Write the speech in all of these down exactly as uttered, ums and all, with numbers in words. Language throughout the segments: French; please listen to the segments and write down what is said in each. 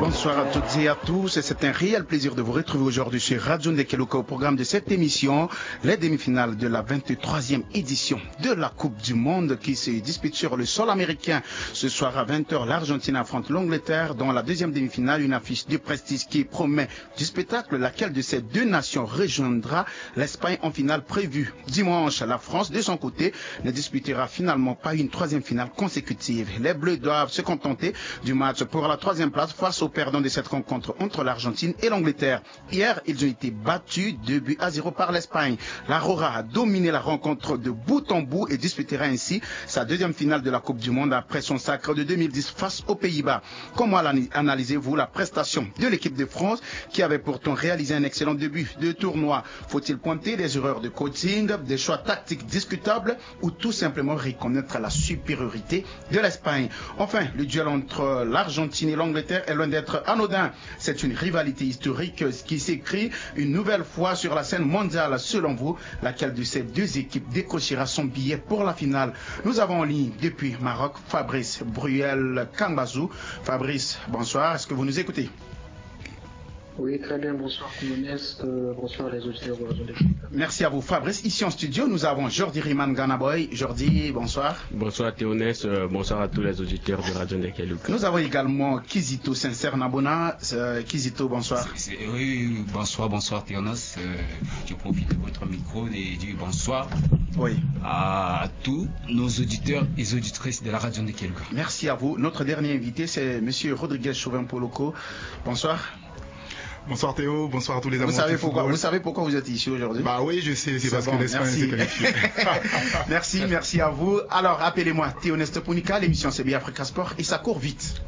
Bonsoir à toutes et à tous, c'est un réel plaisir de vous retrouver aujourd'hui sur Radio Ndekeluka au programme de cette émission, les demi-finales de la vingt-troisième édition de la Coupe du Monde qui se dispute sur le sol américain. Ce soir à vingt heures, l'Argentine affronte l'Angleterre dans la deuxième demi-finale, une affiche de prestige qui promet du spectacle, laquelle de ces deux nations rejoindra l'Espagne en finale prévue. Dimanche, la France, de son côté, ne disputera finalement pas une troisième finale consécutive. Les Bleus doivent se contenter du match pour la troisième place face aux perdants de cette rencontre entre l'Argentine et l'Angleterre. Hier, ils ont été battus deux buts à zéro par l'Espagne. La Rora a dominé la rencontre de bout en bout et disputera ainsi sa deuxième finale de la Coupe du Monde après son sacre de deux mille dix face aux Pays-Bas. Comment analysez-vous la prestation de l'équipe de France qui avait pourtant réalisé un excellent début de tournoi? Faut-il pointer des erreurs de coaching, des choix tactiques discutables ou tout simplement reconnaître la supériorité de l'Espagne? Enfin, le duel entre l'Argentine et l'Angleterre est loin d'être anodin. C'est une rivalité historique qui s'écrit une nouvelle fois sur la scène mondiale. Selon vous, laquelle de ces deux équipes décrochera son billet pour la finale? Nous avons en ligne depuis Maroc Fabrice Bruel Kambazou. Fabrice, bonsoir. Est-ce que vous nous écoutez? Oui, très bien. Bonsoir, Théonès. Euh, bonsoir, les auditeurs de Radio. Merci à vous, Fabrice. Ici en studio, nous avons Jordi Riman Ganaboy. Jordi, bonsoir. Bonsoir, Théonès. Euh, bonsoir à tous les auditeurs de Radio Ndekeluka. Nous avons également Kizito Sincère Nabona. Euh, Kizito, bonsoir. C'est, c'est, oui, bonsoir, bonsoir, Théonès. Euh, je profite de votre micro et dis bonsoir oui. à tous nos auditeurs et auditrices de la Radio Ndekeluka. Merci à vous. Notre dernier invité, c'est M. Rodriguez Chauvin-Poloko. Bonsoir. Bonsoir Théo, bonsoir à tous les amoureux. Vous savez pourquoi, vous savez pourquoi vous êtes ici aujourd'hui? Bah oui, je sais, c'est, c'est parce bon, que l'Espagne s'est qualifiée. Merci, merci à vous. Alors, appelez-moi Théoneste Pounika, l'émission c'est bien Africa Sport et ça court vite.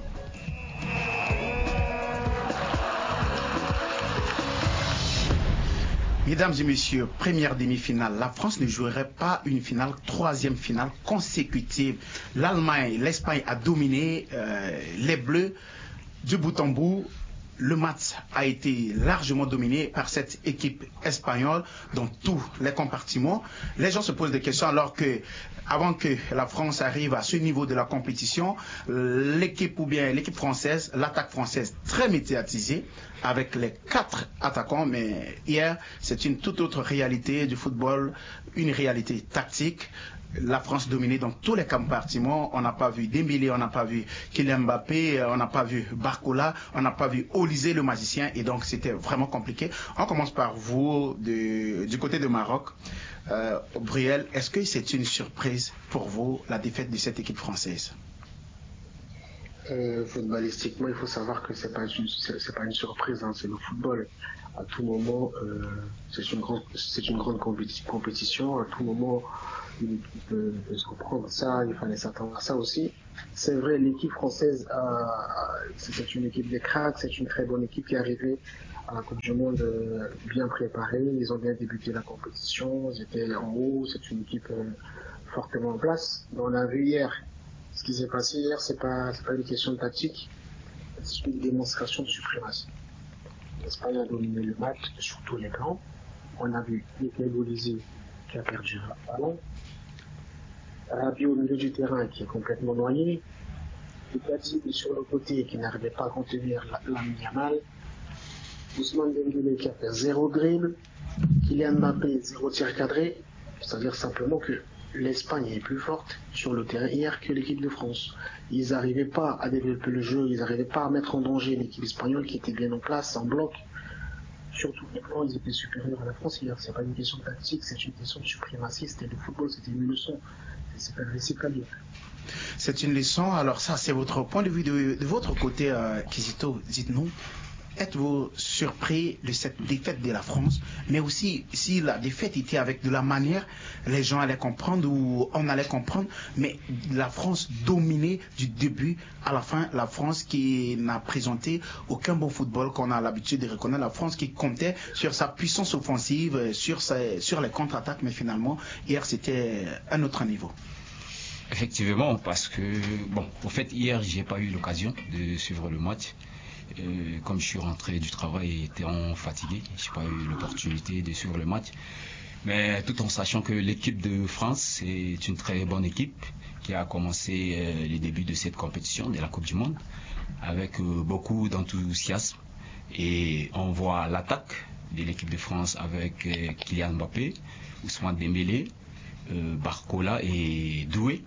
Mesdames et messieurs, première demi-finale. La France ne jouerait pas une finale, troisième finale consécutive. L'Allemagne, l'Espagne a dominé euh, les Bleus du bout en bout. Le match a été largement dominé par cette équipe espagnole dans tous les compartiments. Les gens se posent des questions alors que, avant que la France arrive à ce niveau de la compétition, l'équipe ou bien l'équipe française, l'attaque française très médiatisée avec les quatre attaquants, mais hier c'est une toute autre réalité du football, une réalité tactique. La France dominée dans tous les compartiments. On n'a pas vu Dembélé, on n'a pas vu Kylian Mbappé, on n'a pas vu Barcola, on n'a pas vu Olysée le magicien, et donc c'était vraiment compliqué. On commence par vous de, du côté de Maroc. Euh, Briel, est-ce que c'est une surprise pour vous la défaite de cette équipe française? euh, Footballistiquement, il faut savoir que c'est pas une, c'est, c'est pas une surprise, hein, c'est le football. À tout moment, euh, c'est une grande, c'est une grande compétition. À tout moment, une équipe peut, peut se reprendre ça, il fallait s'attendre à ça aussi. C'est vrai, l'équipe française, a, a, c'est une équipe des cracks, c'est une très bonne équipe qui est arrivée à la Coupe du Monde euh, bien préparée. Ils ont bien débuté la compétition, ils étaient en haut, c'est une équipe euh, fortement en place. Mais on a vu hier, ce qui s'est passé hier, c'est pas, c'est pas une question de tactique, c'est une démonstration de suprématie. L'Espagne a dominé le match sur tous les plans. On a vu Michael Olysée qui a perdu le ballon. Rabiot au milieu du terrain qui est complètement noyé. Gatini sur le côté qui n'arrivait pas à contenir Lamine Yamal. Ousmane Dembélé qui a fait zéro dribble. Kylian Mbappé, zéro tir cadré. C'est-à-dire simplement que l'Espagne est plus forte sur le terrain hier que l'équipe de France. Ils n'arrivaient pas à développer le jeu, ils n'arrivaient pas à mettre en danger l'équipe espagnole qui était bien en place, en bloc. Sur tous les plans, ils étaient supérieurs à la France hier. C'est pas une question de tactique, c'est une question de suprématie. C'était le football, c'était une leçon. C'est pas, c'est pas bien. C'est une leçon. Alors ça, c'est votre point de vue de, de votre côté, euh, Kizito. Dites-nous, êtes-vous surpris de cette défaite de la France, mais aussi si la défaite était avec de la manière, les gens allaient comprendre ou on allait comprendre, mais la France dominée du début à la fin, la France qui n'a présenté aucun bon football qu'on a l'habitude de reconnaître, la France qui comptait sur sa puissance offensive, sur, sa, sur les contre-attaques, mais finalement, hier c'était un autre niveau. Effectivement, parce que, bon, au fait, hier, j'ai pas eu l'occasion de suivre le match. Euh, comme je suis rentré du travail et étant fatigué, je n'ai pas eu l'opportunité de suivre le match. Mais tout en sachant que l'équipe de France, c'est une très bonne équipe qui a commencé euh, les débuts de cette compétition, de la Coupe du Monde, avec euh, beaucoup d'enthousiasme. Et on voit l'attaque de l'équipe de France avec euh, Kylian Mbappé, Ousmane Dembélé, euh, Barcola et Doué.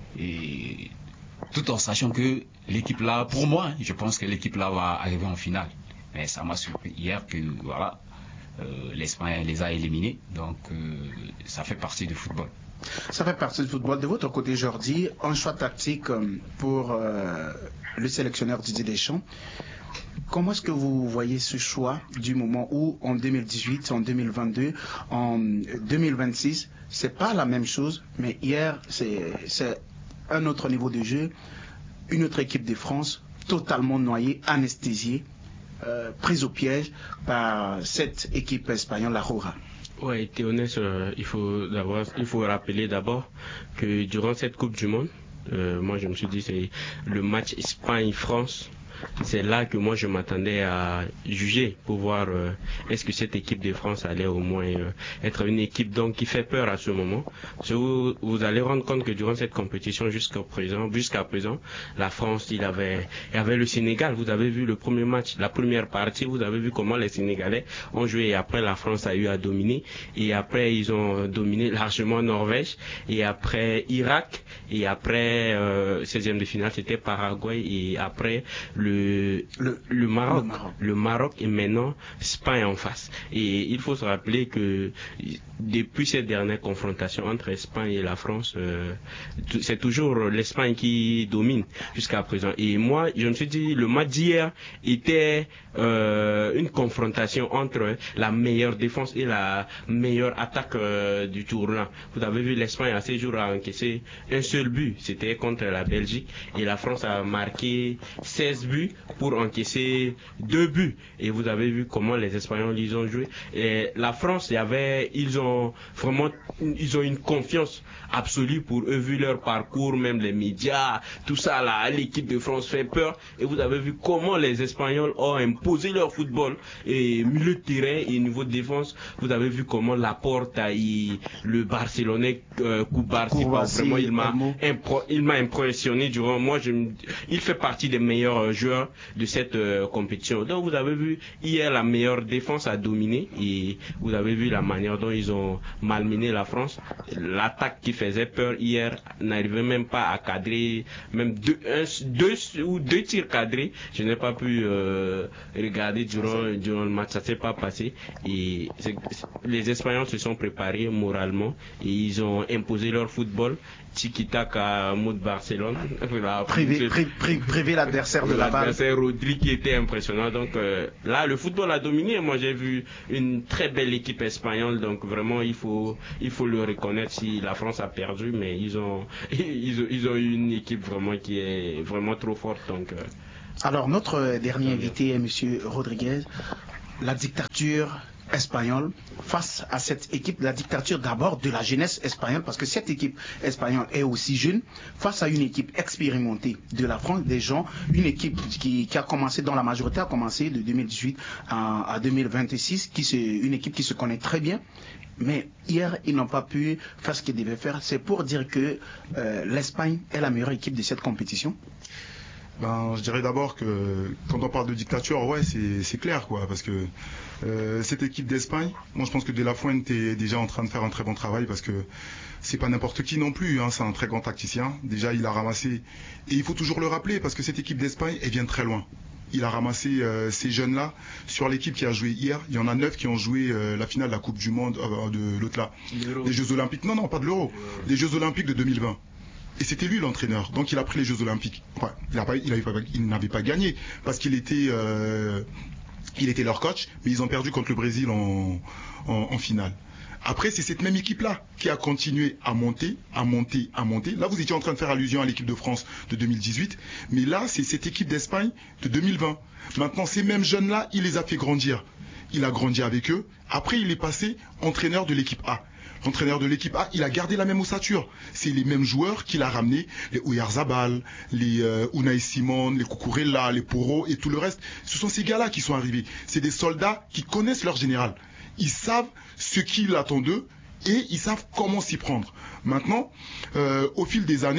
Et tout en sachant que l'équipe là, pour moi, hein, je pense que l'équipe là va arriver en finale. Mais ça m'a surpris hier que voilà, euh, l'Espagne les a éliminés. Donc euh, ça fait partie du football. Ça fait partie du football. De votre côté, Jordi, un choix tactique pour euh, le sélectionneur Didier Deschamps. Comment est-ce que vous voyez ce choix du moment où en deux mille dix-huit, en deux mille vingt-deux, en deux mille vingt-six, c'est pas la même chose, mais hier, c'est, c'est un autre niveau de jeu, une autre équipe de France totalement noyée, anesthésiée, euh, prise au piège par cette équipe espagnole, la Roja. Ouais, Théonès, euh, il faut d'abord, il faut rappeler d'abord que durant cette Coupe du Monde, euh, moi je me suis dit c'est le match Espagne-France. C'est là que moi je m'attendais à juger pour voir euh, est-ce que cette équipe de France allait au moins euh, être une équipe donc qui fait peur à ce moment. Parce que vous, vous allez rendre compte que durant cette compétition jusqu'à présent, jusqu'à présent, la France, il avait, il y avait le Sénégal. Vous avez vu le premier match, la première partie, vous avez vu comment les Sénégalais ont joué et après la France a eu à dominer et après ils ont dominé largement Norvège et après Irak et après euh, seizième de finale c'était Paraguay et après le Le, le, le, Maroc, le Maroc, le Maroc et maintenant Espagne en face. Et il faut se rappeler que depuis cette dernière confrontation entre Espagne et la France, euh, c'est toujours l'Espagne qui domine jusqu'à présent. Et moi, je me suis dit, le match d'hier était euh, une confrontation entre la meilleure défense et la meilleure attaque euh, du tournoi. Vous avez vu, l'Espagne à ces jours a encaissé un seul but, c'était contre la Belgique, et la France a marqué seize buts pour encaisser deux buts. Et vous avez vu comment les Espagnols ils ont joué. Et la France, il y avait, ils ont vraiment, ils ont une confiance absolue pour eux, vu leur parcours, même les médias, tout ça là, l'équipe de France fait peur. Et vous avez vu comment les Espagnols ont imposé leur football et milieu de terrain et niveau de défense. Vous avez vu comment Laporte a eu le Barcelonais euh, Koubarsi, vraiment il m'a impro- il m'a impressionné durant moi. Je, il fait partie des meilleurs joueurs de cette euh, compétition. Donc vous avez vu hier la meilleure défense a dominé et vous avez vu la manière dont ils ont malmené la France. L'attaque qui faisait peur hier n'arrivait même pas à cadrer, même deux, un, deux ou deux tirs cadrés. Je n'ai pas pu euh, regarder durant, durant le match, ça s'est pas passé. Et c'est, les Espagnols se sont préparés moralement et ils ont imposé leur football. Tiki-taka mode Barcelone. Privé, privé, privé l'adversaire de la balle. L'adversaire Rodri qui était impressionnant. Donc euh, là, le football a dominé. Moi, j'ai vu une très belle équipe espagnole. Donc vraiment, il faut, il faut le reconnaître. Si la France a perdu, mais ils ont, ils ont, ils ont une équipe vraiment qui est vraiment trop forte. Donc. Euh, Alors notre dernier invité est Monsieur Rodriguez. La dictature espagnole face à cette équipe, la dictature d'abord de la jeunesse espagnole, parce que cette équipe espagnole est aussi jeune, face à une équipe expérimentée de la France, des gens, une équipe qui, qui a commencé, dont la majorité a commencé de deux mille dix-huit à, à deux mille vingt-six, qui se, une équipe qui se connaît très bien. Mais hier, ils n'ont pas pu faire ce qu'ils devaient faire. C'est pour dire que euh, l'Espagne est la meilleure équipe de cette compétition. Ben, je dirais d'abord que quand on parle de dictature, ouais, c'est, c'est clair, quoi, parce que euh, cette équipe d'Espagne, moi je pense que De La Fuente est déjà en train de faire un très bon travail, parce que c'est pas n'importe qui non plus, hein, c'est un très grand tacticien. Déjà, il a ramassé, et il faut toujours le rappeler, parce que cette équipe d'Espagne, elle vient de très loin. Il a ramassé euh, ces jeunes-là sur l'équipe qui a joué hier. Il y en a neuf qui ont joué euh, la finale de la Coupe du Monde, euh, de l'autre là, des Jeux Olympiques. Non, non, pas de l'Euro, des Jeux Olympiques de deux mille vingt. Et c'était lui l'entraîneur, donc il a pris les Jeux Olympiques. Enfin, il, a pas, il, avait pas, il n'avait pas gagné parce qu'il était, euh, il était leur coach, mais ils ont perdu contre le Brésil en, en, en finale. Après, c'est cette même équipe-là qui a continué à monter, à monter, à monter. Là, vous étiez en train de faire allusion à l'équipe de France de deux mille dix-huit, mais là, c'est cette équipe d'Espagne de deux mille vingt. Maintenant, ces mêmes jeunes-là, il les a fait grandir. Il a grandi avec eux. Après, il est passé entraîneur de l'équipe A. L'entraîneur de l'équipe A, il a gardé la même ossature. C'est les mêmes joueurs qu'il a ramenés, les Oyarzabal, les euh, Unai Simon, les Cucurella, les Porro et tout le reste. Ce sont ces gars-là qui sont arrivés. C'est des soldats qui connaissent leur général. Ils savent ce qu'il attend d'eux et ils savent comment s'y prendre. Maintenant, euh, au fil des années,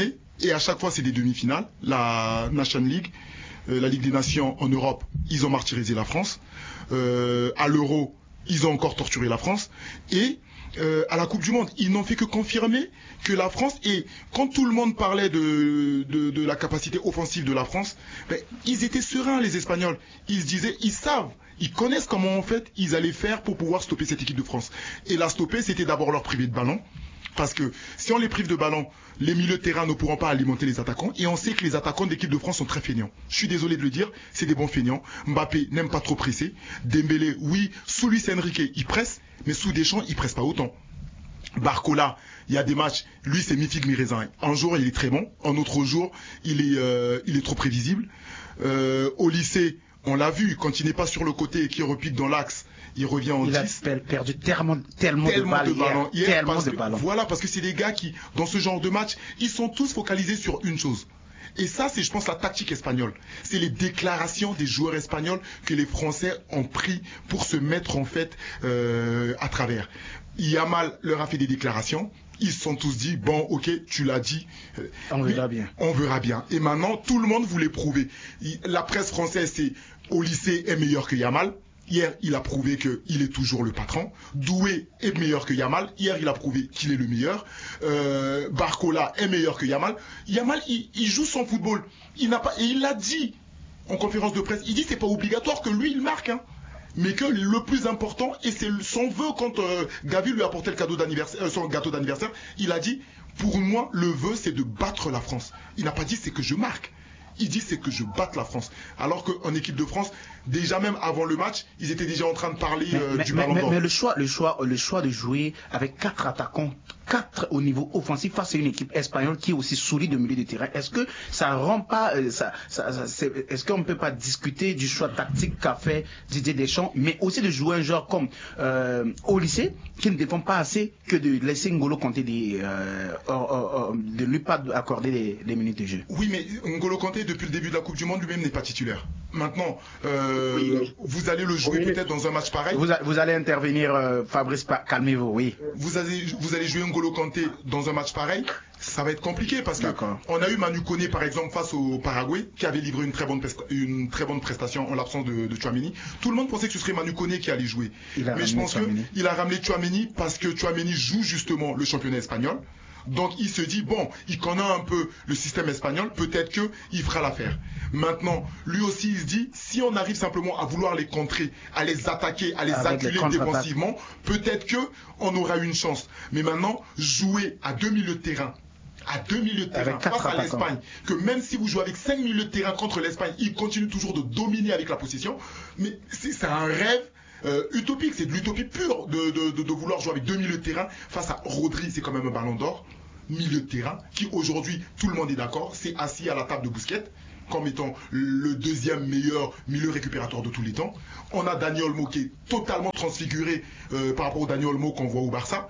et à chaque fois c'est des demi-finales. La Nation League, euh, la Ligue des Nations en Europe, ils ont martyrisé la France. Euh, à l'Euro, ils ont encore torturé la France. Et euh, à la Coupe du Monde, ils n'ont fait que confirmer que la France, et quand tout le monde parlait de, de, de la capacité offensive de la France, ben, ils étaient sereins, les Espagnols. Ils se disaient, ils savent, ils connaissent comment en fait ils allaient faire pour pouvoir stopper cette équipe de France. Et la stopper, c'était d'abord leur priver de ballon. Parce que si on les prive de ballon, les milieux de terrain ne pourront pas alimenter les attaquants. Et on sait que les attaquants de l'équipe de France sont très feignants. Je suis désolé de le dire, c'est des bons feignants. Mbappé n'aime pas trop presser. Dembélé, oui, sous Luis Enrique, il presse, mais sous Deschamps, il presse pas autant. Barcola, il y a des matchs, lui c'est mi-figue mi-raisin. Un jour il est très bon, un autre jour il est, euh, il est trop prévisible. Euh, au lycée, on l'a vu, quand il n'est pas sur le côté et qu'il repique dans l'axe, il revient en il dix. Il a perdu tellement, tellement, tellement de, de ballons hier. hier, tellement parce de que, ballons. Voilà, parce que c'est des gars qui, dans ce genre de match, ils sont tous focalisés sur une chose. Et ça, c'est, je pense, la tactique espagnole. C'est les déclarations des joueurs espagnols que les Français ont pris pour se mettre, en fait, euh, à travers. Yamal leur a fait des déclarations. Ils se sont tous dit, bon, ok, tu l'as dit. On verra bien. On verra bien. Et maintenant, tout le monde voulait prouver. La presse française, c'est au lycée est meilleur que Yamal. Hier, il a prouvé qu'il est toujours le patron. Doué est meilleur que Yamal. Hier, il a prouvé qu'il est le meilleur. Euh, Barcola est meilleur que Yamal. Yamal, il, il joue son football. Il n'a pas, et il l'a dit en conférence de presse. Il dit que c'est pas obligatoire que lui, il marque. Hein. Mais que le plus important, et c'est son vœu quand euh, Gavi lui a apporté le cadeau d'anniversaire, euh, son gâteau d'anniversaire, il a dit, pour moi, le vœu, c'est de battre la France. Il n'a pas dit, c'est que je marque. Il dit, c'est que je batte la France. Alors qu'en équipe de France, déjà même avant le match, ils étaient déjà en train de parler mais, euh, mais, du mais, ballon d'or. Mais le choix, le, choix, le choix de jouer avec quatre attaquants, quatre au niveau offensif face à une équipe espagnole qui est aussi solide au milieu du terrain, est-ce que ça rend pas, euh, ça, ça, ça, c'est, est-ce qu'on ne peut pas discuter du choix tactique qu'a fait Didier Deschamps, mais aussi de jouer un joueur comme euh, au lycée, qui ne défend pas assez que de laisser N'Golo Kanté des, euh, euh, euh, de lui pas accorder des, des minutes de jeu. Oui, mais N'Golo Kanté, depuis le début de la Coupe du Monde, lui-même n'est pas titulaire. Maintenant, euh, oui, vous allez le jouer peut-être dans un match pareil. Vous, a, vous allez intervenir, euh, Fabrice, calmez-vous, oui. Vous allez, vous allez jouer N'Golo Kanté dans un match pareil, ça va être compliqué parce qu'on a eu Manu Koné par exemple face au Paraguay qui avait livré une très bonne, une très bonne prestation en l'absence de, de Tchouaméni. Tout le monde pensait que ce serait Manu Koné qui allait jouer. Mais je pense qu'il a ramené Tchouaméni parce que Tchouaméni joue justement le championnat espagnol. Donc il se dit, bon, il connaît un peu le système espagnol, peut-être qu'il fera l'affaire. Maintenant, lui aussi il se dit, si on arrive simplement à vouloir les contrer, à les attaquer, à les Avec acculer les défensivement, peut-être qu'on aura une chance. Mais maintenant, jouer à deux milieux de terrain, à deux milieux de terrain face à l'Espagne, que même si vous jouez avec cinq milieux de terrain contre l'Espagne, il continue toujours de dominer avec la possession, mais c'est un rêve. Euh, utopique, c'est de l'utopie pure de, de, de, de vouloir jouer avec deux milieux de terrain face à Rodri, c'est quand même un ballon d'or, milieu de terrain, qui aujourd'hui, tout le monde est d'accord, c'est assis à la table de Busquets, comme étant le deuxième meilleur milieu récupérateur de tous les temps. On a Dani Olmo qui est totalement transfiguré euh, par rapport au Dani Olmo qu'on voit au Barça.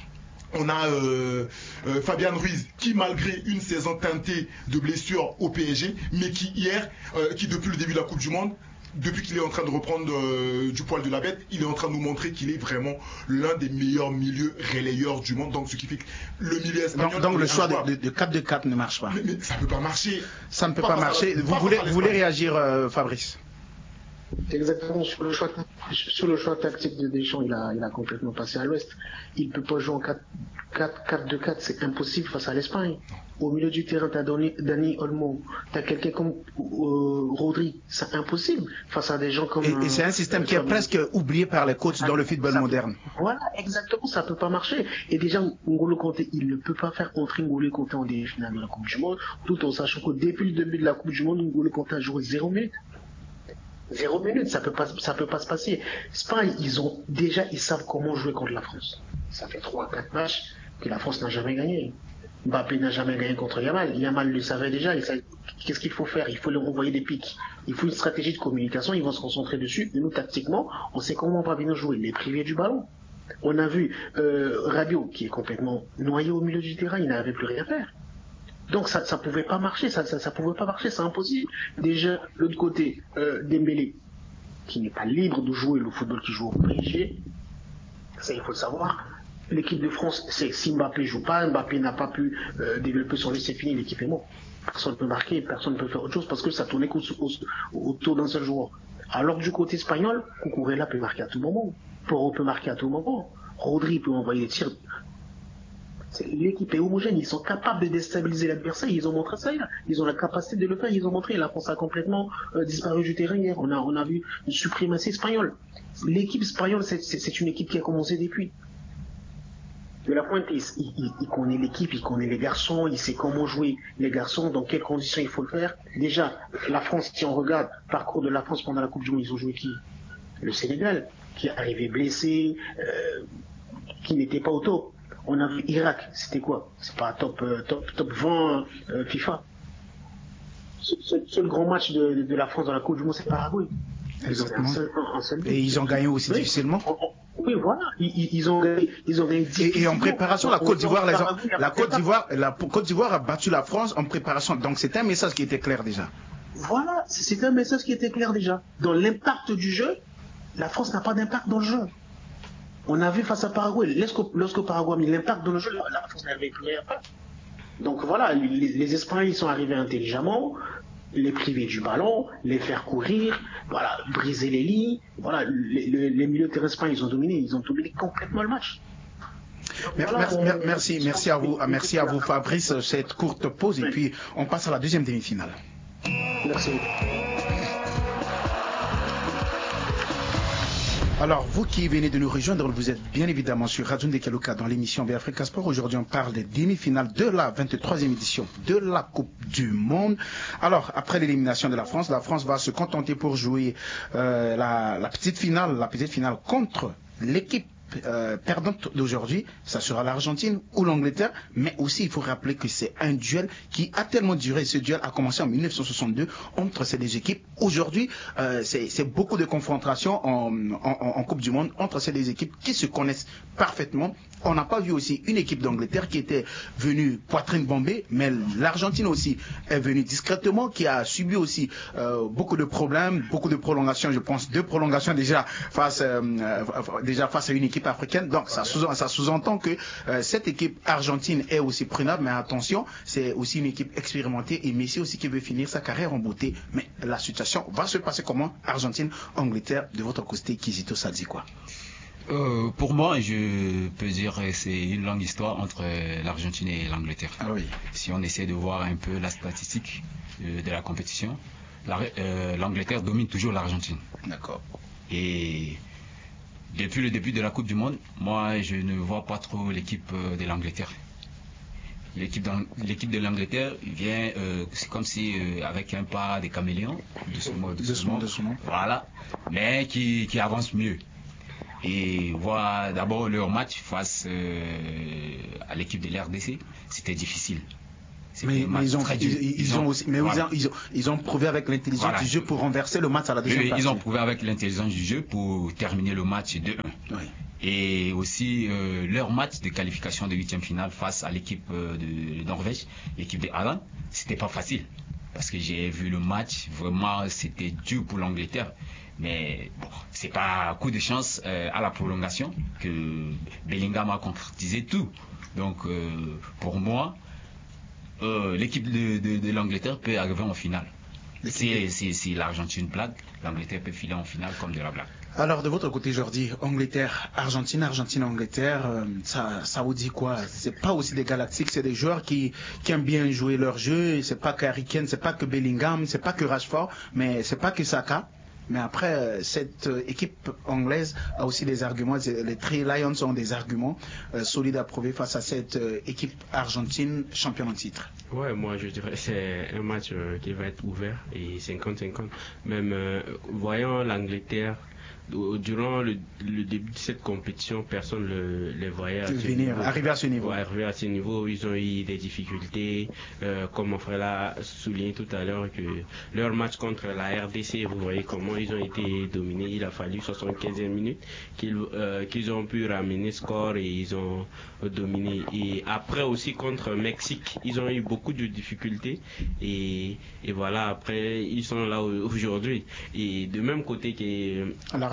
On a euh, euh, Fabian Ruiz qui, malgré une saison teintée de blessures au P S G, mais qui hier, euh, qui depuis le début de la Coupe du Monde, depuis qu'il est en train de reprendre euh, du poil de la bête, il est en train de nous montrer qu'il est vraiment l'un des meilleurs milieux relayeurs du monde. Donc ce qui fait que le milieu espagnol... Donc, donc le choix de, de, de quatre deux quatre ne marche pas. Mais, mais ça ne peut pas marcher. Ça ne peut pas, pas marcher. Vous, voulez, vous voulez réagir, euh, Fabrice? Exactement, sur le choix, sur le choix tactique de Deschamps, il a, il a complètement passé à l'ouest. Il ne peut pas jouer en quatre deux quatre, c'est impossible face à l'Espagne. Au milieu du terrain, tu as Dani Olmo, tu as quelqu'un comme euh, Rodri, c'est impossible face à des gens comme... Et, et c'est un système euh, qui est presque oublié par les coachs dans le football moderne. Peut, voilà, exactement, ça ne peut pas marcher. Et déjà, N'Golo Kanté, il ne peut pas faire entrer N'Golo Kanté en demi-finale de la Coupe du Monde, tout en sachant que depuis le début de la Coupe du Monde, N'Golo Kanté a joué zéro minute. Zéro minute, ça peut pas, ça peut pas se passer. Espagne, ils ont déjà, ils savent comment jouer contre la France. Ça fait trois, quatre matchs que la France n'a jamais gagné. Mbappé n'a jamais gagné contre Yamal. Yamal le savait déjà. Il savait, qu'est-ce qu'il faut faire? Il faut leur envoyer des pics. Il faut une stratégie de communication. Ils vont se concentrer dessus. Et nous, tactiquement, on sait comment on va venir jouer. Les priver du ballon. On a vu euh, Rabiot qui est complètement noyé au milieu du terrain. Il n'avait plus rien à faire. Donc ça ça pouvait pas marcher, ça ça, ça pouvait pas marcher, c'est impossible. Déjà, l'autre côté, euh, Dembélé, qui n'est pas libre de jouer le football qu'il joue au P S G, ça il faut le savoir. l'équipe de France, c'est si Mbappé joue pas, Mbappé n'a pas pu euh, développer son jeu, c'est fini, l'équipe est morte. Personne ne peut marquer, personne ne peut faire autre chose parce que ça tournait autour d'un seul joueur. Alors du côté espagnol, Cucurella peut marquer à tout moment. Porro peut marquer à tout moment. Rodri peut envoyer des tirs. L'équipe est homogène, ils sont capables de déstabiliser l'adversaire, ils ont montré ça hier. Ils ont la capacité de le faire, ils ont montré, la France a complètement euh, disparu du terrain hier. On a, on a vu une suprématie espagnole. L'équipe espagnole, c'est une équipe qui a commencé depuis. De La Fuente, il, il, il connaît l'équipe, il connaît les garçons, il sait comment jouer les garçons, dans quelles conditions il faut le faire. Déjà, la France, si on regarde le parcours de la France pendant la Coupe du Monde, ils ont joué qui? Le Sénégal, qui est arrivé blessé, euh, qui n'était pas au top. On a vu Irak, c'était quoi? C'est pas top, euh, top, top vingt euh, FIFA. Ce, ce, seul grand match de, de, de la France dans la Coupe du Monde, c'est Paraguay. Exactement. Seul, un, un seul et ils ont gagné aussi oui. difficilement. Oui, voilà. Ils, ils ont gagné, ils ont gagné et, et en préparation, la Côte d'Ivoire, les, la Côte d'Ivoire, la Côte d'Ivoire a battu la France en préparation. Donc c'était un message qui était clair déjà. Voilà, c'était un message qui était clair déjà. Dans l'impact du jeu, la France n'a pas d'impact dans le jeu. On a vu face à Paraguay, lorsque, lorsque Paraguay a mis l'impact dans le jeu, la, la France n'avait plus rien fait. Donc voilà, les, les Espagnols ils sont arrivés intelligemment, les priver du ballon, les faire courir, voilà, briser les lignes, voilà, les, les, les milieux de terrain espagnols ils ont dominé, ils ont dominé complètement le match. Voilà, merci, on, merci, merci à vous, merci à vous Fabrice, cette courte pause et puis on passe à la deuxième demi-finale. Merci. Alors, vous qui venez de nous rejoindre, vous êtes bien évidemment sur Radio Ndekaluka dans l'émission Africa Sport. Aujourd'hui, on parle des demi-finales de la vingt-troisième édition de la Coupe du Monde. Alors, après l'élimination de la France, la France va se contenter pour jouer euh, la, la petite finale, la petite finale contre l'équipe Euh, perdante d'aujourd'hui, ça sera l'Argentine ou l'Angleterre, mais aussi il faut rappeler que c'est un duel qui a tellement duré. Ce duel a commencé en mille neuf cent soixante-deux entre ces deux équipes. Aujourd'hui, euh, c'est beaucoup de confrontations en, en, en Coupe du Monde entre ces deux équipes qui se connaissent parfaitement. On n'a pas vu aussi une équipe d'Angleterre qui était venue poitrine bombée, mais l'Argentine aussi est venue discrètement, qui a subi aussi euh, beaucoup de problèmes, beaucoup de prolongations, je pense, deux prolongations déjà face, euh, déjà face à une équipe africaine. Donc ça sous-entend ça sous-entend que euh, cette équipe argentine est aussi prenable, mais attention, c'est aussi une équipe expérimentée et Messi aussi qui veut finir sa carrière en beauté. Mais la situation va se passer comment? Argentine, Angleterre, de votre côté, Kizito, ça dit quoi? Euh, pour moi, je peux dire que c'est une longue histoire entre l'Argentine et l'Angleterre. Ah oui. Si on essaie de voir un peu la statistique de, de la compétition, l'Angleterre euh, domine toujours l'Argentine. D'accord. Et depuis le début de la Coupe du Monde, moi, je ne vois pas trop l'équipe de l'Angleterre. L'équipe de l'Angleterre vient, euh, c'est comme si euh, avec un pas des caméléons, de ce mot, de de ce ce mot, de ce mot. Voilà, mais qui, qui avance mieux. Et voir d'abord leur match face euh, à l'équipe de l'R D C, c'était difficile. Mais, mais ils ont, ils, ils, ils ont aussi, mais voilà. ils, ont, ils ont prouvé avec l'intelligence voilà. du jeu pour renverser le match à la deuxième oui, partie. Ils ont prouvé avec l'intelligence du jeu pour terminer le match deux un. Oui. Et aussi euh, leur match de qualification de huitième finale face à l'équipe euh, de Norvège, l'équipe de Haaland, c'était pas facile. Parce que j'ai vu le match, vraiment c'était dur pour l'Angleterre. Mais bon, c'est pas coup de chance euh, à la prolongation que Bellingham a concrétisé tout. Donc euh, pour moi, euh, l'équipe de, de, de l'Angleterre peut arriver en finale. Si, si, si l'Argentine blague, l'Angleterre peut filer en finale comme de la blague. Alors de votre côté, Jordi, Angleterre, Argentine, Argentine, Angleterre, euh, ça, ça vous dit quoi? C'est pas aussi des galactiques, c'est des joueurs qui, qui aiment bien jouer leur jeu. C'est pas que Harry Kane, c'est pas que Bellingham, c'est pas que Rashford, mais c'est pas que Saka. Mais après, cette équipe anglaise a aussi des arguments. Les Three Lions ont des arguments euh, solides à prouver face à cette euh, équipe argentine championne en titre. Ouais, moi je dirais que c'est un match euh, qui va être ouvert et cinquante cinquante. Même euh, voyant l'Angleterre, durant le, le début de cette compétition, personne ne les voyait à ce venir, niveau. arriver à ce niveau. Ouais, arriver à ce niveau, ils ont eu des difficultés. Euh, comme mon frère l'a souligné tout à l'heure, que leur match contre la R D C, vous voyez comment ils ont été dominés. Il a fallu soixante-quinzième minute qu'ils euh, qu'ils ont pu ramener score et ils ont dominé. Et après aussi contre le Mexique, ils ont eu beaucoup de difficultés. Et, et voilà, après, ils sont là aujourd'hui. Et de même côté que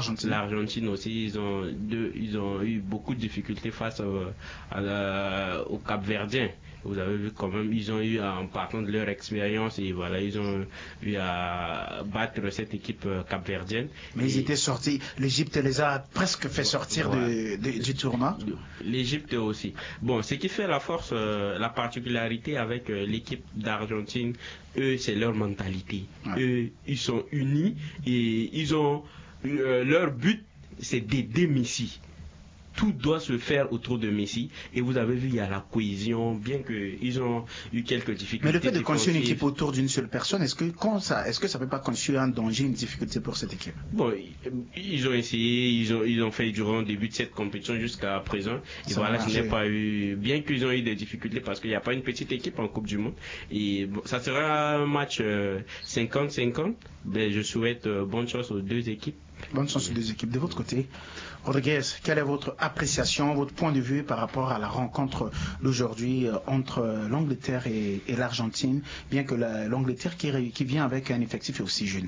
l'Argentine. L'Argentine aussi, ils ont, deux, ils ont eu beaucoup de difficultés face au, à la, au Cap-Verdien. Vous avez vu quand même, ils ont eu, en partant de leur expérience, et voilà, ils ont eu à battre cette équipe cap-verdienne. Mais et ils étaient sortis, l'Égypte les a presque fait sortir ouais. de, de, du tournoi. L'Égypte aussi. Bon, ce qui fait la force, euh, la particularité avec euh, l'équipe d'Argentine, eux, c'est leur mentalité. Ouais. Eux, ils sont unis et ils ont, euh, leur but, c'est d'aider Messi. Tout doit se faire autour de Messi et vous avez vu il y a la cohésion, bien qu'ils ont eu quelques difficultés. Mais le fait de construire une équipe autour d'une seule personne, est-ce que quand ça, est-ce que ça peut pas construire un danger, une difficulté pour cette équipe? Bon, ils ont essayé, ils ont ils ont fait durant le début de cette compétition jusqu'à présent. Et ça voilà, ce n'est pas eu, bien qu'ils ont eu des difficultés parce qu'il n'y a pas une petite équipe en Coupe du Monde. Et bon, ça sera un match cinquante cinquante. Ben, je souhaite euh, bonne chance aux deux équipes. Bonne chance aux deux équipes. De votre côté, Rodriguez, quelle est votre appréciation, votre point de vue par rapport à la rencontre d'aujourd'hui entre l'Angleterre et, et l'Argentine, bien que la, l'Angleterre qui, qui vient avec un effectif aussi jeune?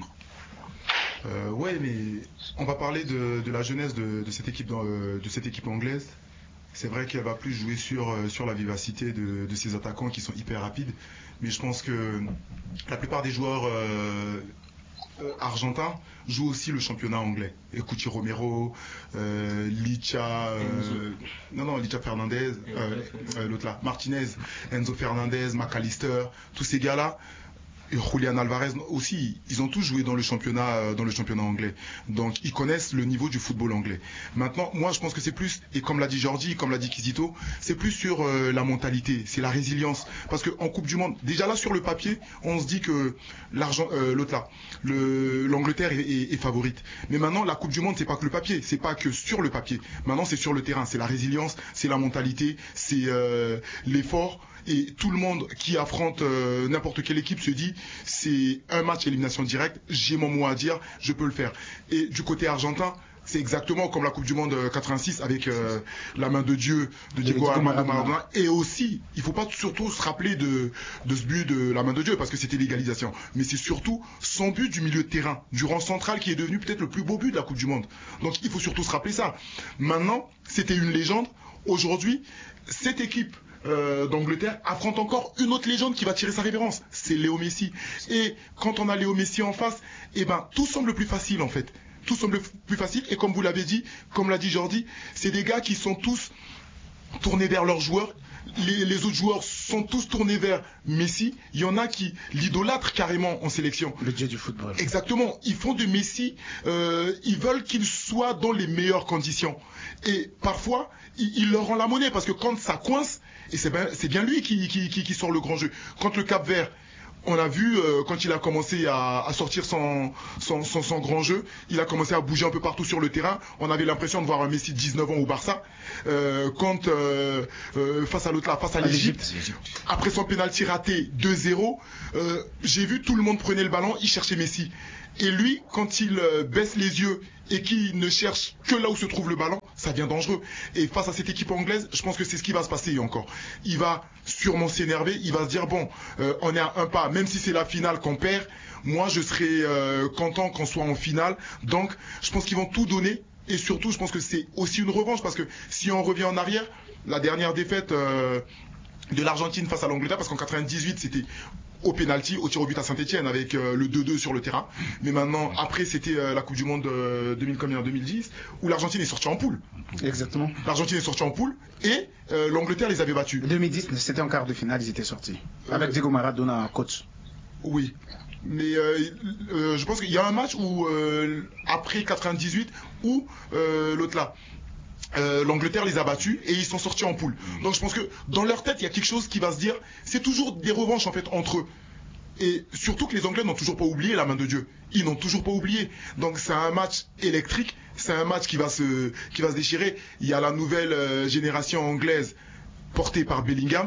euh, Ouais, mais on va parler de, de la jeunesse de, de, cette équipe, de, de cette équipe anglaise. C'est vrai qu'elle va plus jouer sur, sur la vivacité de, de ses attaquants qui sont hyper rapides, mais je pense que la plupart des joueurs euh, Euh, argentin joue aussi le championnat anglais. Cuti Romero, euh, Licha, euh, non non Licha Fernandez, euh, euh, l'autre là, Martinez, Enzo Fernandez, McAllister, tous ces gars-là. Et Julian Alvarez aussi, ils ont tous joué dans le championnat, dans le championnat anglais. Donc ils connaissent le niveau du football anglais. Maintenant, moi je pense que c'est plus, et comme l'a dit Jordi, comme l'a dit Kizito, c'est plus sur euh, la mentalité, c'est la résilience. Parce qu'en Coupe du Monde, déjà là sur le papier, on se dit que l'argent, euh, l'autre là, le, l'Angleterre est, est, est favorite. Mais maintenant, la Coupe du Monde, c'est pas que le papier, c'est pas que sur le papier. Maintenant, c'est sur le terrain, c'est la résilience, c'est la mentalité, c'est euh, l'effort. Et tout le monde qui affronte euh, n'importe quelle équipe se dit c'est un match élimination directe, j'ai mon mot à dire, je peux le faire. Et du côté argentin, c'est exactement comme la Coupe du Monde quatre-vingt-six avec euh, la main de Dieu de Diego Armando Maradona. Et aussi, il faut pas surtout se rappeler de, de ce but de la main de Dieu parce que c'était l'égalisation. Mais c'est surtout son but du milieu de terrain, du rang central qui est devenu peut-être le plus beau but de la Coupe du Monde. Donc il faut surtout se rappeler ça. Maintenant, c'était une légende. Aujourd'hui, cette équipe Euh, d'Angleterre affronte encore une autre légende qui va tirer sa révérence, c'est Léo Messi. Et quand on a Léo Messi en face, eh ben tout semble plus facile en fait. Tout semble plus facile et comme vous l'avez dit, comme l'a dit Jordi, c'est des gars qui sont tous tournés vers leurs joueurs. Les, les autres joueurs sont tous tournés vers Messi. Il y en a qui l'idolâtrent carrément en sélection. Le dieu du football. Exactement. Ils font de Messi, euh, ils veulent qu'il soit dans les meilleures conditions. Et parfois, il, il leur rend la monnaie parce que quand ça coince, et c'est bien, c'est bien lui qui, qui, qui, qui sort le grand jeu. Quand le Cap-Vert, on a vu euh, quand il a commencé à, à sortir son, son, son, son grand jeu, il a commencé à bouger un peu partout sur le terrain. On avait l'impression de voir un Messi de dix-neuf ans au Barça. Euh, quand euh, euh, face à l'autre là, face à, à l'Égypte, après son pénalty raté deux zéro, euh, j'ai vu tout le monde prenait le ballon, il cherchait Messi. Et lui, quand il euh, baisse les yeux et qu'il ne cherche que là où se trouve le ballon, ça devient dangereux. Et face à cette équipe anglaise, je pense que c'est ce qui va se passer encore. Il va sûrement s'énerver, il va se dire, bon, euh, on est à un pas, même si c'est la finale qu'on perd, moi je serai euh, content qu'on soit en finale. Donc, je pense qu'ils vont tout donner. Et surtout, je pense que c'est aussi une revanche, parce que si on revient en arrière, la dernière défaite euh, de l'Argentine face à l'Angleterre, parce qu'en quatre-vingt-dix-huit, c'était au pénalty, au tir au but à Saint-Etienne avec euh, le deux deux sur le terrain. Mais maintenant, après, c'était euh, la Coupe du Monde euh, deux mille combien, deux mille dix, où l'Argentine est sortie en poule. Exactement. L'Argentine est sortie en poule et euh, l'Angleterre les avait battus. deux mille dix, c'était en quart de finale, ils étaient sortis. Avec euh, Diego Maradona en coach. Oui. Mais euh, euh, je pense qu'il y a un match où, euh, après quatre-vingt-dix-huit, où euh, l'autre là, Euh, l'Angleterre les a battus et ils sont sortis en poule. Donc je pense que dans leur tête il y a quelque chose qui va se dire, c'est toujours des revanches en fait entre eux. Et surtout que les Anglais n'ont toujours pas oublié la main de Dieu. Ils n'ont toujours pas oublié. Donc c'est un match électrique, c'est un match qui va se qui va se déchirer. Il y a la nouvelle euh, génération anglaise portée par Bellingham.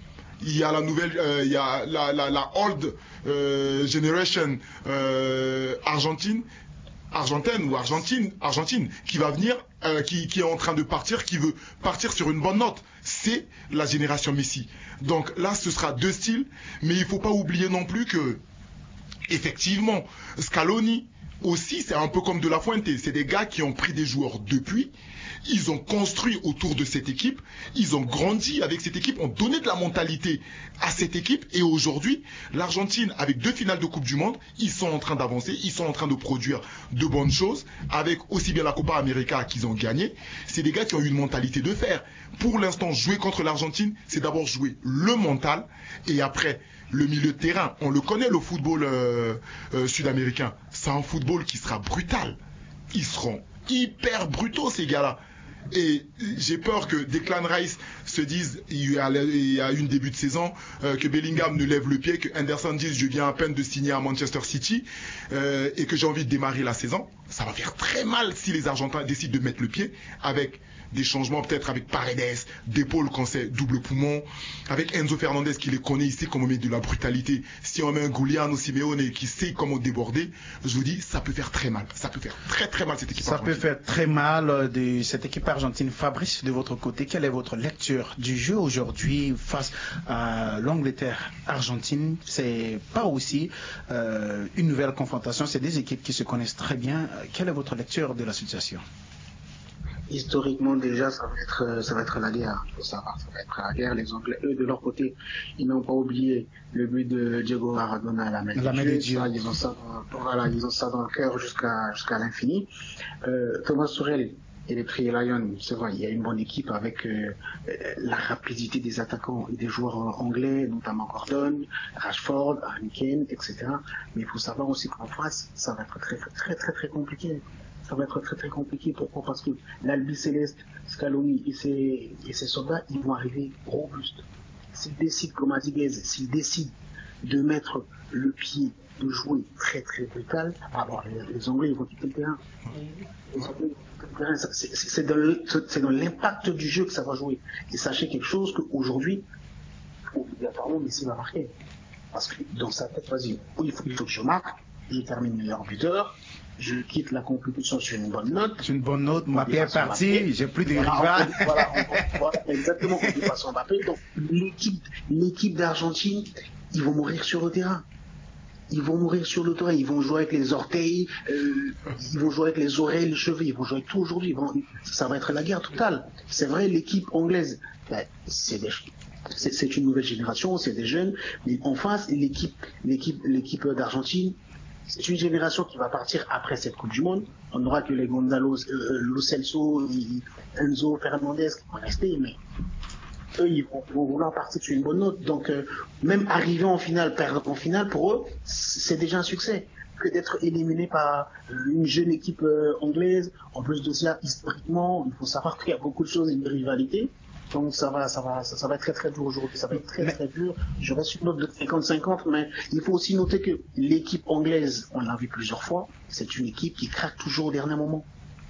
Il y a la nouvelle, euh, il y a la la, la old euh, generation euh, argentine. Argentine ou Argentine, Argentine, qui va venir, euh, qui, qui est en train de partir, qui veut partir sur une bonne note. C'est la génération Messi. Donc là, ce sera deux styles, mais il faut pas oublier non plus que, effectivement, Scaloni aussi, c'est un peu comme De La Fuente. C'est des gars qui ont pris des joueurs depuis. Ils ont construit autour de cette équipe. Ils ont grandi avec cette équipe, ont donné de la mentalité à cette équipe. Et aujourd'hui, l'Argentine, avec deux finales de Coupe du Monde, ils sont en train d'avancer. Ils sont en train de produire de bonnes choses. Avec aussi bien la Copa América qu'ils ont gagné. C'est des gars qui ont eu une mentalité de fer. Pour l'instant, jouer contre l'Argentine, c'est d'abord jouer le mental. Et après, le milieu de terrain. On le connaît, le football euh, euh, sud-américain. C'est un football qui sera brutal. Ils seront hyper brutaux, ces gars-là. Et j'ai peur que Declan Rice se dise, il y a, il y a une début de saison, euh, que Bellingham ne lève le pied, que Henderson dise je viens à peine de signer à Manchester City euh, et que j'ai envie de démarrer la saison. Ça va faire très mal si les Argentins décident de mettre le pied avec des changements peut-être avec Paredes, d'épaule quand c'est double poumon, avec Enzo Fernandez qui les connaît ici, comment on met de la brutalité. Si on met un Giuliano Simeone qui sait comment déborder, je vous dis, ça peut faire très mal. Ça peut faire très très mal cette équipe ça argentine. Ça peut faire très mal de cette équipe argentine. Fabrice, de votre côté, quelle est votre lecture du jeu aujourd'hui face à l'Angleterre-Argentine? C'est pas aussi euh, une nouvelle confrontation, c'est des équipes qui se connaissent très bien. Quelle est votre lecture de la situation? Historiquement, déjà, ça va être, ça va être la guerre. Il faut savoir, ça va être la guerre. Les Anglais, eux, de leur côté, ils n'ont pas oublié le but de Diego Maradona à la main de Dieu. Ça, ils ont ça, dans, voilà, ils ont ça dans le cœur jusqu'à, jusqu'à l'infini. Euh, Thomas Tuchel et les Three Lions, c'est vrai, il y a une bonne équipe avec euh, la rapidité des attaquants et des joueurs anglais, notamment Gordon, Rashford, Harry Kane, et cetera. Mais il faut savoir aussi qu'en face, ça va être très, très, très, très compliqué. Ça va être très très compliqué. Pourquoi? Parce que l'Albi Céleste, Scaloni et ses, et ses soldats, ils vont arriver robustes. S'ils décident, comme a dit Guez, s'ils décident de mettre le pied, de jouer très très brutal, alors les, les Anglais ils vont quitter le terrain. Les Anglais, ils vont quitter le terrain. C'est, c'est, dans le, c'est dans l'impact du jeu que ça va jouer. Et sachez quelque chose qu'aujourd'hui, obligatoirement, Messi va marquer. Parce que dans sa tête, vas-y, il faut, il faut que je marque, je termine meilleur buteur. Je quitte la compétition sur une bonne note. C'est une bonne note, Mbappé est parti, j'ai plus de voilà, rivales. On, voilà, on, voilà, exactement, on dépasse Mbappé. Donc, l'équipe, l'équipe d'Argentine, ils vont mourir sur le terrain. Ils vont mourir sur le terrain, ils vont jouer avec les orteils, euh, ils vont jouer avec les oreilles, les cheveux, ils vont jouer avec tout aujourd'hui. Vont, ça va être la guerre totale. C'est vrai, l'équipe anglaise, ben, c'est des, c'est, c'est une nouvelle génération, c'est des jeunes, mais en face, l'équipe, l'équipe, l'équipe d'Argentine, c'est une génération qui va partir après cette Coupe du Monde. On n'aura que les Gonzalo, euh, Lo Celso, Enzo Fernandez qui vont rester, mais eux, ils vont, ils vont vouloir partir sur une bonne note. Donc, euh, même arriver en finale, perdre en finale, pour eux, c'est déjà un succès. Que d'être éliminé par une jeune équipe euh, anglaise. En plus de ça, historiquement, il faut savoir qu'il y a beaucoup de choses et une rivalité. Donc ça va, ça va, ça, ça va être très très dur aujourd'hui. Ça va être très très dur. Je reste une note de cinquante cinquante, mais il faut aussi noter que l'équipe anglaise, on l'a vu plusieurs fois, c'est une équipe qui craque toujours au dernier moment.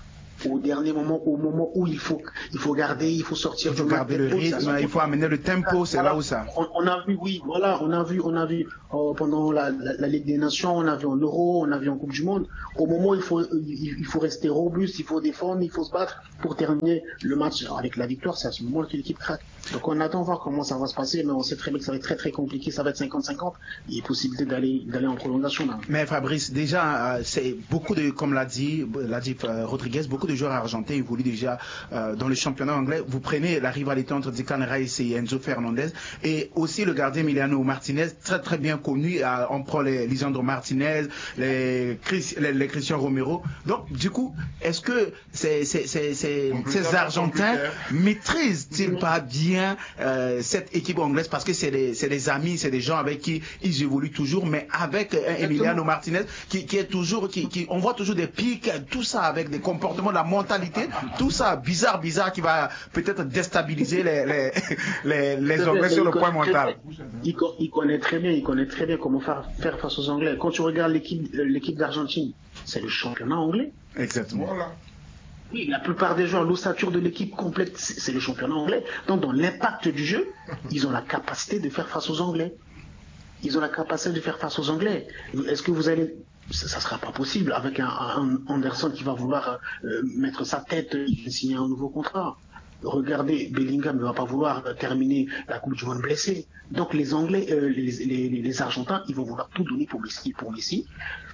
Au dernier moment, au moment où il faut, il faut garder, il faut sortir. Il faut garder le rythme, il faut amener le tempo, c'est voilà. là où ça. On, on a vu, oui, voilà, on a vu, on a vu euh, pendant la, la, la Ligue des Nations, on a vu en Euro, on a vu en Coupe du Monde. Au moment où il faut, il, il faut rester robuste, il faut défendre, il faut se battre pour terminer le match avec la victoire. C'est à ce moment que l'équipe craque. Donc on attend voir comment ça va se passer, mais on sait très bien que ça va être très très compliqué. Ça va être cinquante cinquante. Il y a possibilité d'aller d'aller en prolongation là. Mais Fabrice, déjà, euh, c'est beaucoup de, comme l'a dit, l'a dit euh, Rodriguez, beaucoup de joueurs argentins évoluent déjà euh, dans le championnat anglais. Vous prenez la rivalité entre Declan Rice et Enzo Fernandez, et aussi le gardien Emiliano Martinez, très très bien connu. Euh, on prend les Lisandro Martinez, les, Chris, les, les Christian Romero. Donc du coup, est-ce que ces, ces, ces, ces, ces Argentins maîtrisent-ils pas bien euh, cette équipe anglaise, parce que c'est des, c'est des amis, c'est des gens avec qui ils évoluent toujours, mais avec euh, Emiliano Martinez qui, qui est toujours, qui, qui, on voit toujours des pics, tout ça avec des comportements, de la mentalité, tout ça bizarre, bizarre qui va peut-être déstabiliser les, les, les, les Anglais sur le point mental. Il, il connaît très bien, il connaît très bien comment faire, faire face aux Anglais. Quand tu regardes l'équipe, l'équipe d'Argentine, c'est le championnat anglais. Exactement. Voilà. Oui, la plupart des joueurs, l'ossature de l'équipe complète, c'est le championnat anglais. Donc, dans l'impact du jeu, ils ont la capacité de faire face aux Anglais. Ils ont la capacité de faire face aux Anglais. Est-ce que vous allez... Ça ne sera pas possible avec un, un Anderson qui va vouloir euh, mettre sa tête, il va signer un nouveau contrat. Regardez, Bellingham ne va pas vouloir terminer la Coupe du Monde blessé. Donc, les Anglais, euh, les, les, les Argentins, ils vont vouloir tout donner pour Messi. Pour Messi.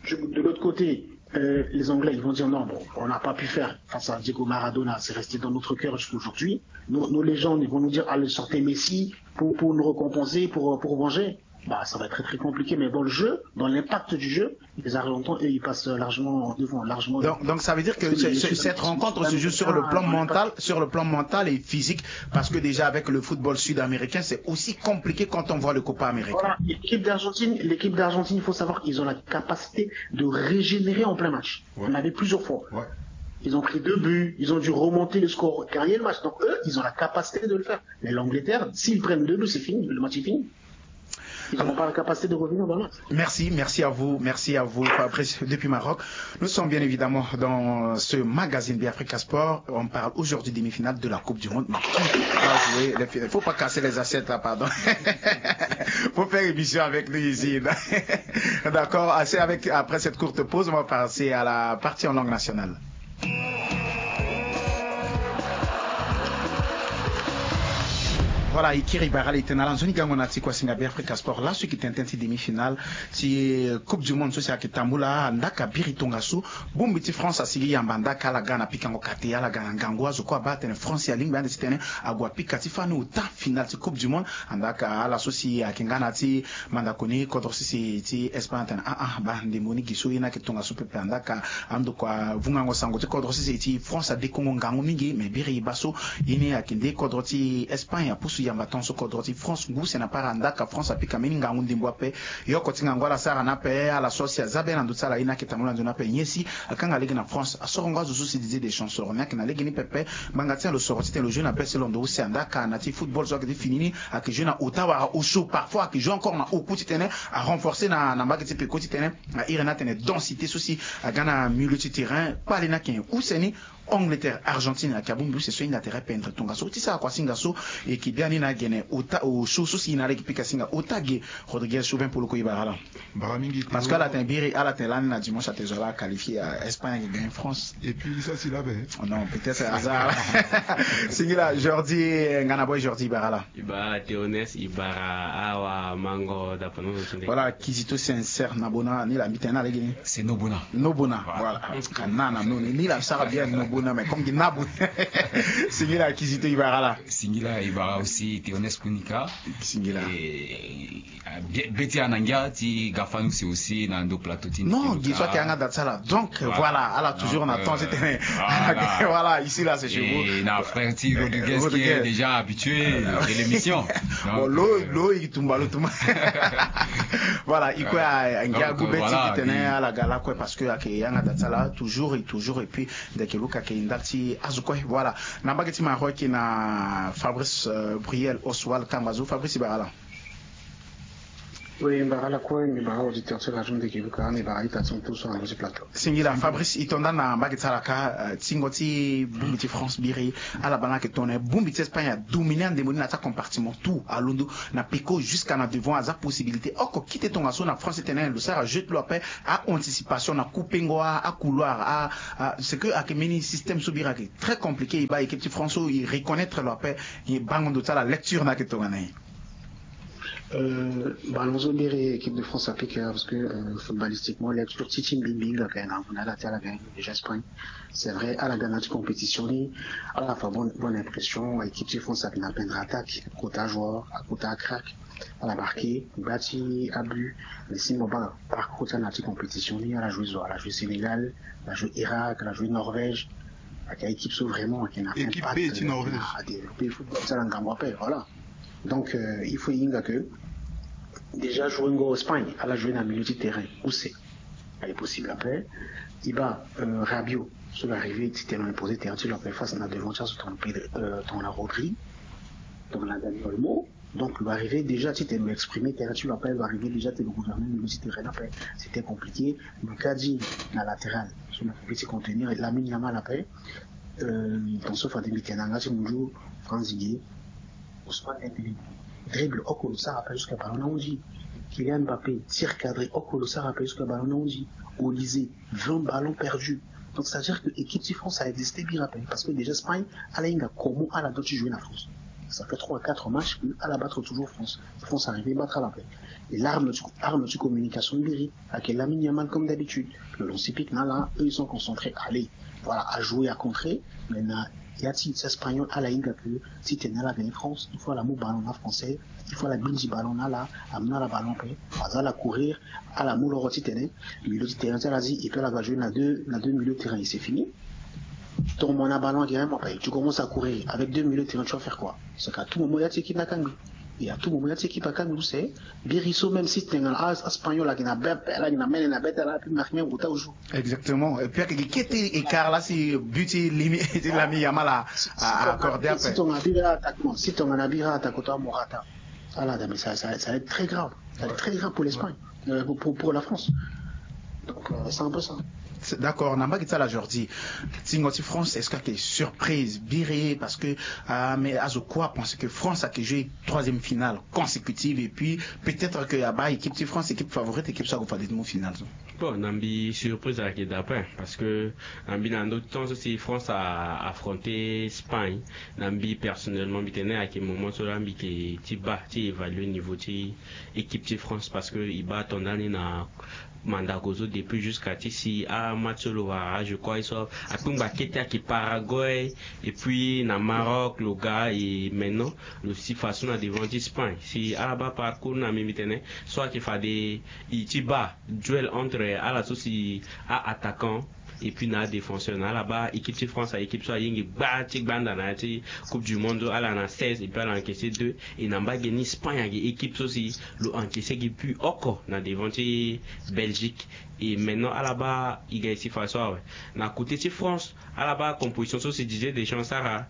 de l'autre côté, euh, les Anglais ils vont dire non, bon, on n'a pas pu faire face à Diego Maradona, c'est resté dans notre cœur jusqu'à aujourd'hui. Nos, nos légendes ils vont nous dire allez sortez Messi pour, pour nous récompenser, pour, pour venger. Bah, ça va être très très compliqué, mais dans le jeu, dans l'impact du jeu, les Argentins, eux, ils passent largement devant, largement devant. Donc, donc ça veut dire que ce, ce, cette rencontre se joue sur le plan mental, sur le plan mental et physique, parce que déjà avec le football sud-américain, c'est aussi compliqué quand on voit le Copa América. Voilà, l'équipe d'Argentine, l'équipe d'Argentine, il faut savoir qu'ils ont la capacité de régénérer en plein match. Ouais. On avait plusieurs fois. Ouais. Ils ont pris deux buts, ils ont dû remonter le score, gagner le match. Donc eux, ils ont la capacité de le faire. Mais l'Angleterre, s'ils prennent deux buts, c'est fini, le match est fini. Ils n'ont pas la capacité de revenir dans l'autre. Merci, merci à vous, merci à vous, Fabrice, depuis Maroc. Nous sommes bien évidemment dans ce magazine Biafrica Sport. On parle aujourd'hui demi-finale de la Coupe du Monde. Mais qui va jouer les finales? Il ne faut pas casser les assiettes là, pardon. Il faut faire émission avec nous ici. D'accord, assez avec, après cette courte pause, on va passer à la partie en langue nationale. Voilà, Ikiri Barali Tenala, Zoni Gangonati Kwasinga Biafrica Sport, là, ce qui t'intéresse demi-finale, c'est Coupe du Monde, c'est à Kitambula, Ndaka Biritongasu, Bumbiti France, à Sigi Yambandaka, la Gana Pikango Katea, la Gana Gangwa, Zoko Baten, France, ya Lingba, Ndestene, Agua Pikatifano, au ta finale, c'est Coupe du Monde, Ndaka, la Sosi, à Kinganati, Mandakoni, Kodrosi, ti, Espagne, ah, ah, Bandemoni, Gisu, Ina, Kitongasu, Pepe, Ndaka, Andokwa, Vungango Sangote, Kodrosi, ti, France, à Dekongo Ngango Mingi, mais Biri Basso, Yine, à Kinde, Kodroti, Espagne, à Poussou, Yambaton, so Kodroti, France, Ngou, c'est n'a pas Ndaka, France, à Pikamini, Ngango, Ndimboape, Yoko, Tingangwa, la Sara, Nape, à la Sosia, Zaben, Andoutsala, Ina, Kitamula, Nape, Yesi, à Kangalig, en France, à Sorongo, Zousou, disait des chansons, on a qu'un allégué, Pepe, Mangatia, le sorti, le jeune appelle Selondo, c'est Ndaka, Nati, football, soit que fini, à que jeune à Ottawa, au show, parfois, que joue encore au coup, à renforcer na Nambagati Peko, à Irena, densité, souci, à Ghana, milieu de terrain, pas les naquins, ou c'est ni, Angleterre, Argentine, à Kabumbu, c'est soit une intérêt peindre ton gasso. Tu sais à quoi singasso et qui bien n'a gagné au show souci n'a récupéré singa otage Rodriguez Chauvin pour le coup Ibarala. Parce qu'à la Timbiri, à la Télane, la dimanche à Tezola qualifié à Espagne et gagne France. Et puis ça c'est la veille. Oh non, peut-être hasard. Singila Jordi Nganaboy Jordi Ibarala. Iba Théonès Ibara Awa Mango d'Apono. Voilà, Kizito sincère Nabona ni la mitena les gagner. C'est Nobona. Nobona. Voilà. Kanana non ni la Sarah bien Nobona. Mais comme il n'a Singila Kizito Ibarala. Singila Ibara aussi Théonès Kunika. Singila. Et Betty Ananga, ti Gafanu c'est aussi Nando Platotine. Non, il soit qu'il y a un datsala. Donc voilà, alors toujours on attend c'était voilà, ici là c'est chez vous. Et na frère Ti Rodriguez qui est déjà habitué de l'émission. Bon l'eau l'eau il tombe l'eau tombe. Voilà, il quoi un gars Betty qui tenait à la gala quoi parce que il y a un datsala toujours et toujours et puis dès que Luka Ndati Azukwe, voilà. Nambageti Maroc qui na Fabrice euh, Briel Oswald Kambazo, Fabrice Ibarala. Oui, Ibarala quoi, Ibarala auditeur sur la journée de Kibuka, Ibarala ils sont tous sur un plateau. Singila Fabrice Itonda na Mbagetsaraka, Tingoti, Bumbiti France Biri, à la banane que tonne, Bumbiti Espagne a dominé en démonie dans compartiment tout à Londres, na Pico jusqu'à na devant à sa possibilité. Or, quitter ton assaut na France éternelle, le Sahara jette le paix à anticipation, na coupengoa, à couloir, à, c'est que à que mini système subira qui est très compliqué, il va équipe François, il reconnaître leur paix, il bang de ça la lecture na que ton année. Euh, bah, Alonso Béré, équipe de France à piquer parce que euh, footballistiquement, lecture Titi Bimbing, on a la terre, la gagne déjà Espagne. C'est vrai, à la gagnante compétition, à la fois bonne, bonne impression, équipe de France a bien peine d'attaque, côté joueur, à côté à crack, à la marqué, bâti, abus, mais sinon, bah, par contre, à la compétition, elle a joué, elle a joué Sénégal, elle a joué Irak, elle a joué Norvège, avec une équipe vraiment, qui n'a équipe B est Norvège. À développer le football, ça, l'engagement, voilà. Donc, euh, il faut y que déjà jouer en Espagne, elle a joué dans le milieu du terrain. Où c'est? Elle est possible après. Il va euh, Rabiot sur l'arrivée, tu t'es imposé, tu es fait face à la devanture sur ton euh, ton la Rodri, donc la Dani Olmo. Donc, il va arriver déjà, tu t'es exprimé, tu l'appelles, il va arriver déjà, tu es le gouverneur du milieu du terrain. Après, c'était compliqué. Le Kadi, la latérale, sur le petit contenir, et la mine, la mal après. Euh, ton sauf à des mitiananga, tu me joues, France Gué. Ousmane Dembélé, dribble, Okolo, ça rappelle jusqu'à Ballon Ondi. Kylian Mbappé, tir cadré, Okolo, ça rappelle jusqu'à Ballon Ondi. Olysée, vingt ballons perdus. Donc, c'est-à-dire que l'équipe de France a existé bien rappelé. Parce que déjà, Espagne, elle a comment elle a d'autres jouer la France. ça fait trois à quatre matchs à la battre toujours France. France arrive à battre à la paix. Et l'arme de, arme de communication Biri, avec Lamine Yamal comme d'habitude. Le long pique là, eux ils sont concentrés à aller, voilà, à jouer, à contrer. Maintenant, il y a des Espagnols à la Inga que si tu es là la France, il faut la mou ballon à français, il faut la binji ballon là, amener la ballon paix, à la courir, à la moule au terrain, le milieu de terrain, ça l'a dit, et puis la jouer dans deux, dans deux milieux de terrain, et c'est fini. Ton mon ballon tu commences à courir avec deux milieux de terrain, tu vas faire quoi? C'est qu'à tout moment, il y a des équipes à Kangi. Et à tout moment, il y a des équipes à Kangi, c'est Birisso, même si tu es un espagnol, là, qui n'a pas là, qui n'a pas la bête, là, puis marqué au au jour. Exactement. Et puis, qui était écart là, c'est but limite, il a mis Yamal à accorder après. Si ton abira attaquement, si ton abira attaquant Morata, voilà, mais ça, ça, ça va être très grave. Ça va être très grave pour l'Espagne, euh, pour, pour, pour la France. Donc, euh, c'est un peu ça. D'accord, on a pas ça la Jordi. Tingoti France, est-ce qu'il y a des surprises birées parce que euh, mais à quoi penser que France a joué troisième finale consécutive et puis peut-être que là-bas équipe de France équipe favorite équipe ça va faire des mots finales. Bon, Nambi surprise avec les d'après parce que Nambi dans d'autres temps aussi France a affronté Espagne. Nambi personnellement bitene à quel moment sur Nambi qui tu bats tu évalue niveau de équipe de France parce que il bat ton année na Mandagozo depuis jusqu'à ici à Matsolova, je crois ils sont à Tumba Ketia qui Paraguay et puis na Maroc le gars et maintenant le si façon à devant l'Espagne si à bas parcours na mimitene soit qu'il fait des itiba duel entre à la souci à attaquant et puis na défenseur na là-bas équipe de France à équipe soit yingi bati banda na ti coupe du monde à la na seize et puis à encaissé deux et na ba gagné Espagne équipe aussi le encaissé qui puis encore na devant Belgique et maintenant à là-bas il gagne si façon na côté de France à là-bas composition ça se disait des chances à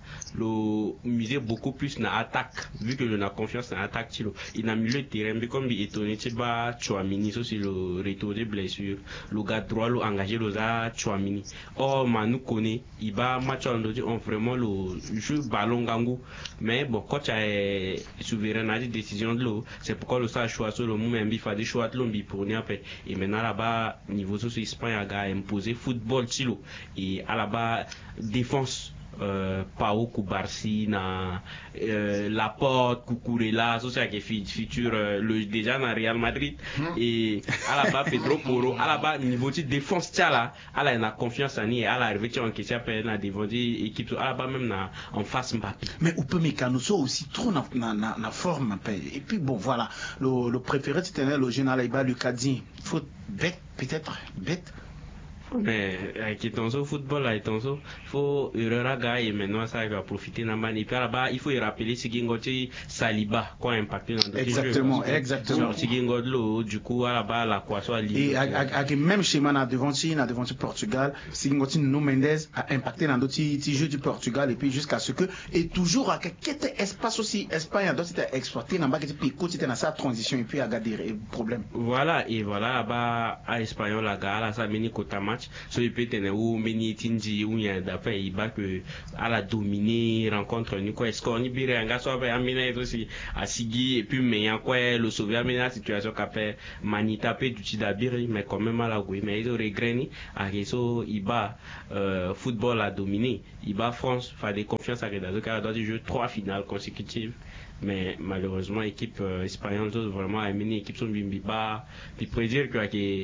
le miser beaucoup plus na attaque vu que le a confiance na attaque tilo il a milieu de terrain mais comme il étonné tu bas Chouamini ça c'est le retour de blessure le gars droit le engagé le za Chouamini oh Manu connaît il va match en deux on vraiment le jeu ballon gangou mais bon quand tu as souverain à décision de l'eau c'est pourquoi le ça choix sur le moment il fait des choix de l'ombi pour n'y après et maintenant là-bas niveau sur Espagne a imposé football tilo et à là-bas défense euh, Pau Kubarsi na euh, Laporte Cucurella ça c'est qui futur euh, le déjà dans Real Madrid et à la bas Pedro Porro à la bas niveau de défense tia là à la na confiance en lui à la arrivée en question après na devant équipe à la bas même na en face Mbappé mais on peut mécaniser aussi trop na na na, na forme et puis bon voilà le, le préféré c'était le jeune Alaïba Lucadien faut bête peut-être bête mais avec ton football là ton il faut erreur gars et maintenant ça va profiter dans et puis là-bas il faut y rappeler ce qui ngoti Saliba quoi impacté dans exactement jeux, exactement ce qui ngotlo du coup là-bas la quoi soit et avec même schéma na devant na devant Portugal si ngoti Nuno Mendes a impacté dans d'autres jeux du Portugal et puis jusqu'à ce que et toujours à quel espace aussi Espagne a d'autres exploité dans bas qui pico c'était dans sa transition et puis à garder problème voilà et voilà là-bas à espagnol la gars là ça mini côté match so il peut tenir ou mini tinji ou y a d'après il bat que à la dominer rencontre ni quoi est-ce qu'on y bire un gars soit amené aussi à Sigui et puis mais en quoi le sauver amener la situation qu'a fait Manita peut du Tidabiri mais quand même à la gouille mais ils ont regretté à réseau il bat euh, football à dominer il bat France faire des confiances à Redazo car dans des jeux trois finales consécutives mais malheureusement l'équipe euh, espagnole vraiment a mené l'équipe son bimbiba puis prédire que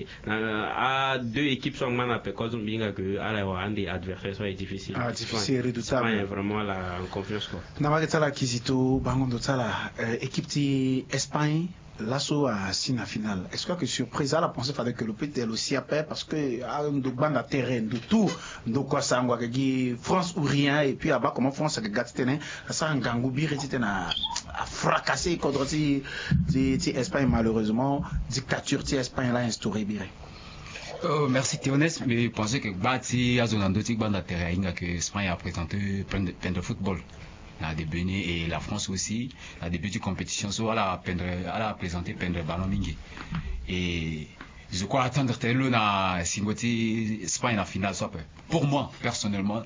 à deux équipes sont man après cause binga que à la un des adversaires soit difficile ah difficile redoutable Espagne vraiment la en confiance quoi na ma ketala kizito bangondo tsala équipe ti Espagne l'asso à sina finale est-ce que surprise à la pensée fallait que le P aussi a peur parce que à de bande à terrain de tout donc quoi ça ngwa que France ou rien et puis là-bas comment France que gatene ça ngangu bi retite na a fracassé contre ti ti Espagne malheureusement dictature ti Espagne là instauré biré. Oh, merci Théonès, mais je pensais que Bati a zonando ti bande à terrain que Espagne a présenté plein de football. La début et la France aussi, la début de compétition, soit elle a présenté plein de ballons mingi. Et je crois attendre tel na Singoti Espagne en finale soit peu. Pour moi, personnellement,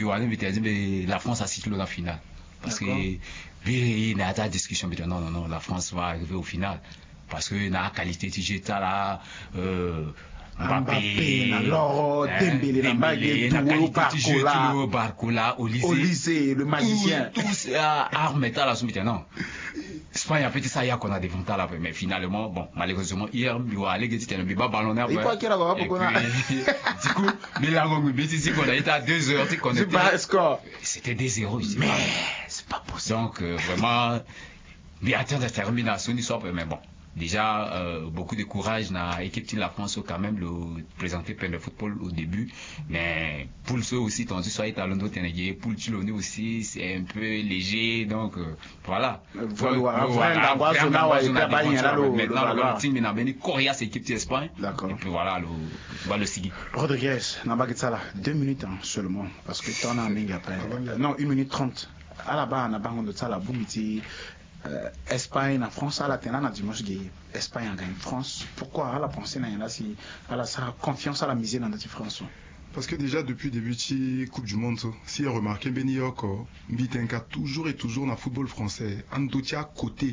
la France a cité la finale. Parce que il y a ta discussion, non, non, non, la France va arriver au final. Parce que la qualité de jeu là, euh, Mbappé, na Loro, Dembélé, na Mbappé, Barcola, Barcola, Olysée, le magicien. Tous Armeta la soumite, non. Espagne a fait ça hier qu'on a des fonds là, mais finalement, bon, malheureusement, hier, il va aller gagner un biba ballonnaire. Il faut qu'il y ait la pour qu'on a. Du coup, mais là, on ici qu'on a été à deux heures, qu'on était. C'était des zéros ici. Mais c'est pas possible. Donc, euh, vraiment, mais attends, ça termine à son histoire, mais bon. Déjà, euh, beaucoup de courage dans l'équipe de la France quand même le présenter plein de football au début, mais pour ceux aussi, tandis soit étalon d'autres pour le Chiloni aussi, c'est un peu léger, donc euh, voilà. Maintenant, le team n'a béni Correa, c'est l'équipe d'Espagne. D'accord. Et puis voilà, le, va le seguir. Rodriguez, Nambagitsala, deux minutes hein, seulement, parce que t'en as un minute après. Non, une minute trente. À la base, on a bango de ça, la boumiti. Euh, Espagne en France, à la tena na dimanche gay. Espagne en gagne France. Pourquoi à la pensée n'a si à la sa confiance à la misée dans notre France? Parce que déjà depuis le début de la Coupe du Monde, si vous remarquez, Beniyoko, Mbitenka toujours et toujours dans le football français, en dotia côté,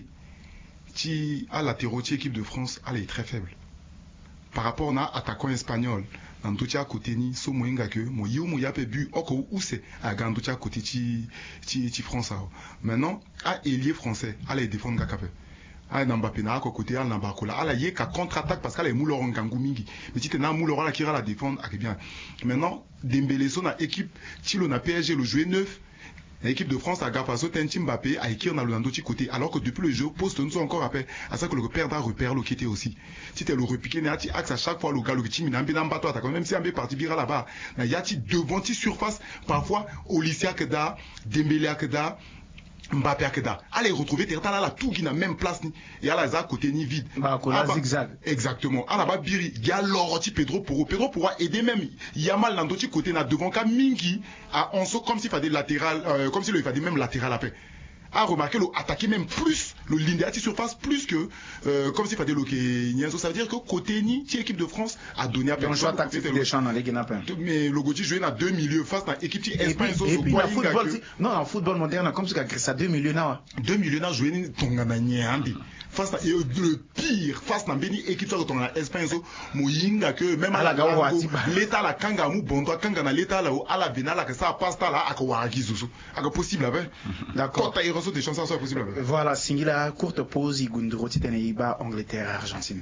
qui à latéraux, équipe de France, elle est très faible. Par rapport à attaquant espagnol, dans dotia côté ni so moyenga que mo yo mo yape bu oko ou c'est à gandotia côté ti ti ti France. Maintenant, à ailier français, allez défendre Gakapé. Ah Mbappé na ko côté al Barcola ala yé ka contre-attaque parce qu'elle est mouleur en gangu mingi mais si tu na mouleur la qui la défendre ak bien maintenant Dembélé son a équipe Tilo na P S G le jouer neuf l'équipe de France a Gafaso Tentim Mbappé a écrit on a le d'autre côté alors que depuis le jeu poste nous encore rappel à ça que le repère d'un repère le qui était aussi si tu le repiqué na ti axe à chaque fois le gars le team n'a bien pas toi t'as quand même si un peu parti bira là-bas na yati devant ti surface parfois Olysée Akeda Dembélé Akeda Mbappé Akeda. Allez retrouver Terta là, tout qui n'a même place ni. Et à la za côté ni vide. Bah, ah, zigzag. Exactement. À la bas Biri, il y a l'oroti Pedro pour Pedro pourra aider même. Il y a mal dans d'autres côté na devant ka Mingi à Onso comme s'il fallait latéral, euh, comme s'il il fallait même latéral après. A remarqué le attaquer même plus le ligne de surface plus que euh, comme s'il fallait le Nienzo. Ça veut dire que côté ni équipe de France a donné à personne. Donc tactique des champs dans les Guinapins. Mais le Gauthier jouait dans deux milieux face à l'équipe qui Espagne. Et puis dans football, non en football moderne comme ça deux milieux là. Deux milieux là jouer Tongana Niambi. Face à le pire face à Beni équipe de Tongana Espagne so moyinga que même à la l'état la kanga mu bondo kanga na l'état là à la vena là que ça passe là à Kawaragizusu. À possible avec. D'accord. Des chansons sont possibles. Voilà, Singila, courte pause, Igundro, Titanéiba, Angleterre, Argentine.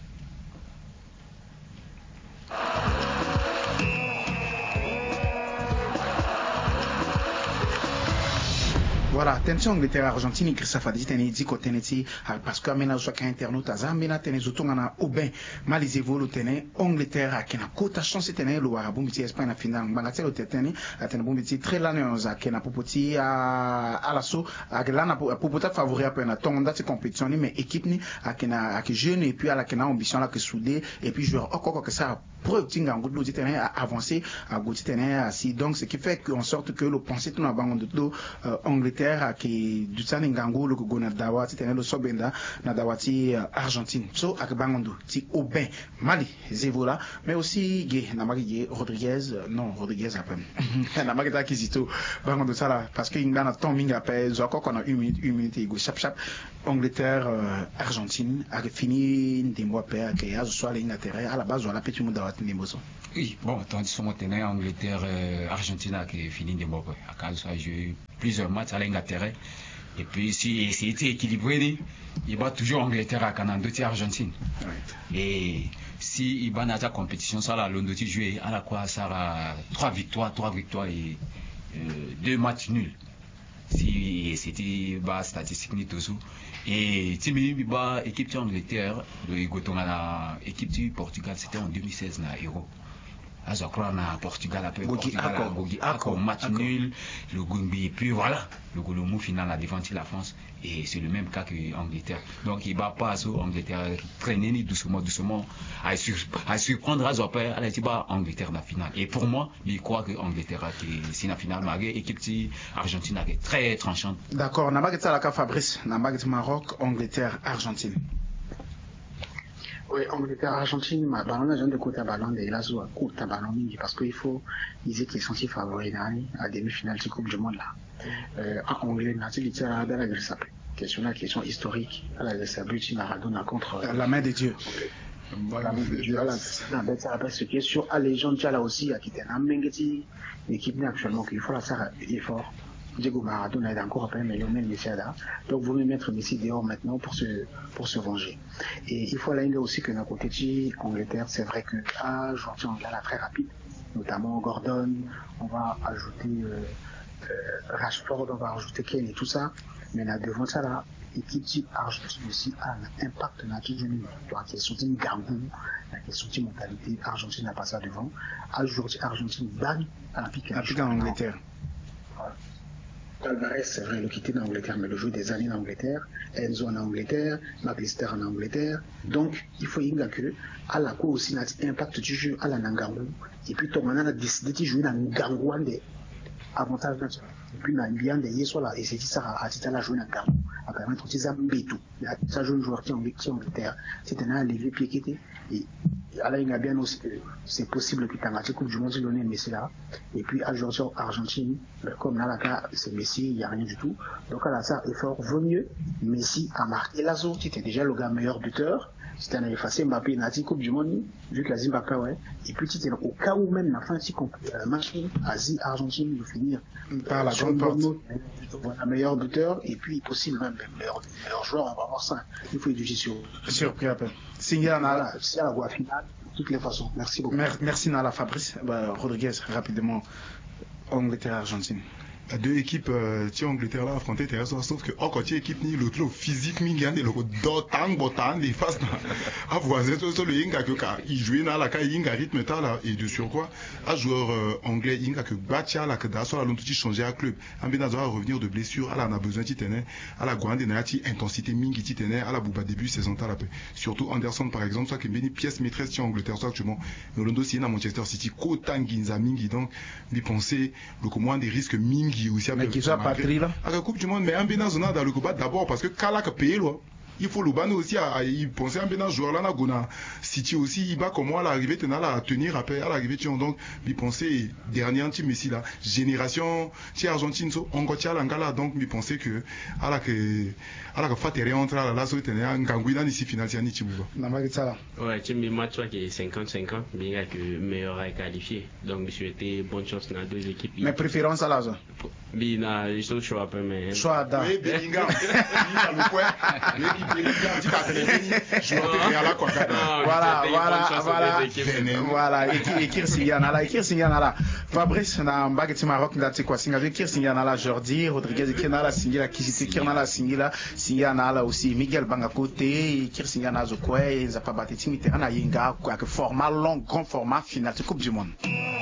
Voilà, attention Angleterre Argentine Christophe Fadi tene di ko tene ti parce que amena so ka internaute azambena tene zo tongana oben malizevo lo tene Angleterre akena kota chance tene lo arabu miti Espagne na final ngangati lo tene atene bo miti très l'année akena popoti a ala so akela na popota favori apena tonda ti compétition ni mais équipe ni akena ak jeune et puis ala kena ambition la que soudé et puis joueur okoko que ça preuve tinga ngudlo ti tene a avancer à goti tene ainsi donc ce qui fait qu'en sorte que le penser tout na bango de Angleterre qui du tsani ngango le gona dawa ti tenelo sobenda na dawati Argentine so ak bangondo ti Aubin Mali Zevola mais aussi ge na magi Rodriguez non Rodriguez appelle na magi ta kizito bangondo sala parce que ngana tombing appelle zo ko na une minute une minute go chap chap Angleterre euh, Argentine a fini ndembo pe ak ya zo soit l'Angleterre à la base on la petit monde dawati ndembo so. Oui, bon, tandis que mon tenait Angleterre euh, Argentine qui fini ndembo pe ak soit joué plusieurs matchs à l'Angleterre et puis si c'était équilibré il va toujours Angleterre à Canada et Argentine ouais. Et si il va dans la compétition ça là Londres jouer à la quoi ça a trois victoires trois victoires et euh, deux matchs nuls si c'était bas statistique ni tout ça et Timmy bah équipe de Angleterre le Gotonga équipe du Portugal c'était en deux mille seize na Euro. À je crois na Portugal après Portugal accord match nul le Gumbi et puis voilà le goulomou final a défendu la France et c'est le même cas que Angleterre donc il va pas à Angleterre traîner ni doucement doucement à à surprendre à Zopé à la tiba Angleterre la finale et pour moi il croit que Angleterre qui c'est la finale malgré équipe de Argentine est très tranchante. D'accord na bagata la ka Fabrice na bagata Maroc Angleterre Argentine. Oui, Angleterre, Argentine, ma ballon, j'ai de côté à ballon, et là, à côté à ballon, parce qu'il faut, ils étaient censés favoris à demi-finale de Coupe du Monde, là. Euh, en anglais, il y a la question, la question historique, à la Grèce, Maradona contre. La main de Dieu. Voilà, ça rappelle ce qui est sur les gens de là aussi, qui étaient en Mengeti, l'équipe actuellement qu'il faut la faire effort. Diego Maradona est encore appelé, mais Lionel Messi là. Donc, vous voulez mettre Messi dehors maintenant pour se, pour se venger. Et il faut aller aussi que d'un côté de Angleterre, c'est vrai que, ah, Georgia, on a très rapide, notamment Gordon, on va ajouter, euh, euh, Rashford, on va ajouter Kane et tout ça. Mais là, devant ça, là, l'équipe type Argentine aussi a un impact naturel. La question de Gangou, la question de mentalité, Argentine n'a pas ça devant. Aujourd'hui, Argentine bagne à la pique en Angleterre. Voilà. Alvarez, c'est vrai, le quitter en Angleterre, mais le jeu des années en Angleterre, Enzo en Angleterre, McAllister en Angleterre. Donc, il faut y aller que, à la cour aussi, l'impact du jeu à la Nangangou. Et puis, ton on a décidé de jouer dans Nangangou, avantage naturel. Et puis, dans bien des soit là, et c'est ça, à titre la jouer dans Nangangou, à permettre de faire tout. Ça joue un joueur qui est en Angleterre, c'est un levé pied qui était, et là, il y a bien aussi que c'est possible que tu aies Coupe du Monde, tu donnes Messi là. Et puis, à Argentine, Argentine, comme là, là, c'est Messi, il n'y a rien du tout. Donc, à la ça, effort vaut mieux. Messi a marqué la zone, c'était déjà le gars meilleur buteur. Si tu as effacé Mbappé, il a dit Coupe du Monde, vu que la Zimbabwe, ouais. Et puis, tu au cas où même la fin, si le match, Asie, Argentine, de finir par la grande porte. Voilà, meilleur buteur, et puis, possible même, meilleur, meilleur joueur, on va voir ça. Il faut éduquer sur. Surpris après. Voilà, c'est à la voie finale, de toutes les façons. Merci beaucoup. Merci Nala Fabrice. Bah, Rodriguez, rapidement, Angleterre-Argentine. Deux équipes, euh, tu Angleterre là affronté terrestre, sauf que oh, quand tu équipe ni l'autre physique ni gagne le d'autant botan les faces à voisin sur le inga que il jouait dans la caille inga rythme ta là et de sur quoi un joueur euh, anglais inga que batia là que d'assort l'on tout changer à club en bien à revenir de blessure à la n'a besoin titenait à la grande nati intensité mingi titenait à la bouba début saison ta la surtout Anderson par exemple soit que béni pièce maîtresse tu Angleterre soit actuellement mais l'on dossier dans Manchester City Kotan Ginza mingi donc lui penser le comment des risques mingi aussi mais qui soit patrie là à la Coupe du Monde mais un bénazona dans le combat d'abord parce que Kalak paye là il faut le ban aussi à y penser un bénaz joueur là na gona City aussi il bat comme moi à l'arrivée tenant à tenir après à l'arrivée tu donc il penser dernier team Messi là génération chez Argentine so on gotia l'angala donc il pensait que à la que à la que fatere entre là là so tenir un gangouina ici final c'est ni tibuba na magita là ouais tu me match qui est cinquante cinquante bien que meilleur est qualifié donc je souhaite bonne chance dans deux équipes mais préférence à la zone bina je suis choix après mais choix da oui Bellingham le point voilà voilà voilà voilà écrire Singana là écrire Singana là Fabrice na mbageti Maroc ndati kwa singa écrire Singana là Jordi Rodriguez écrire na la Singila Kiziti écrire na la Singila Singana là aussi Miguel Banga côté écrire Singana zo quoi ils a pas battu timité ana yenga quoi que format long grand format final de Coupe du Monde.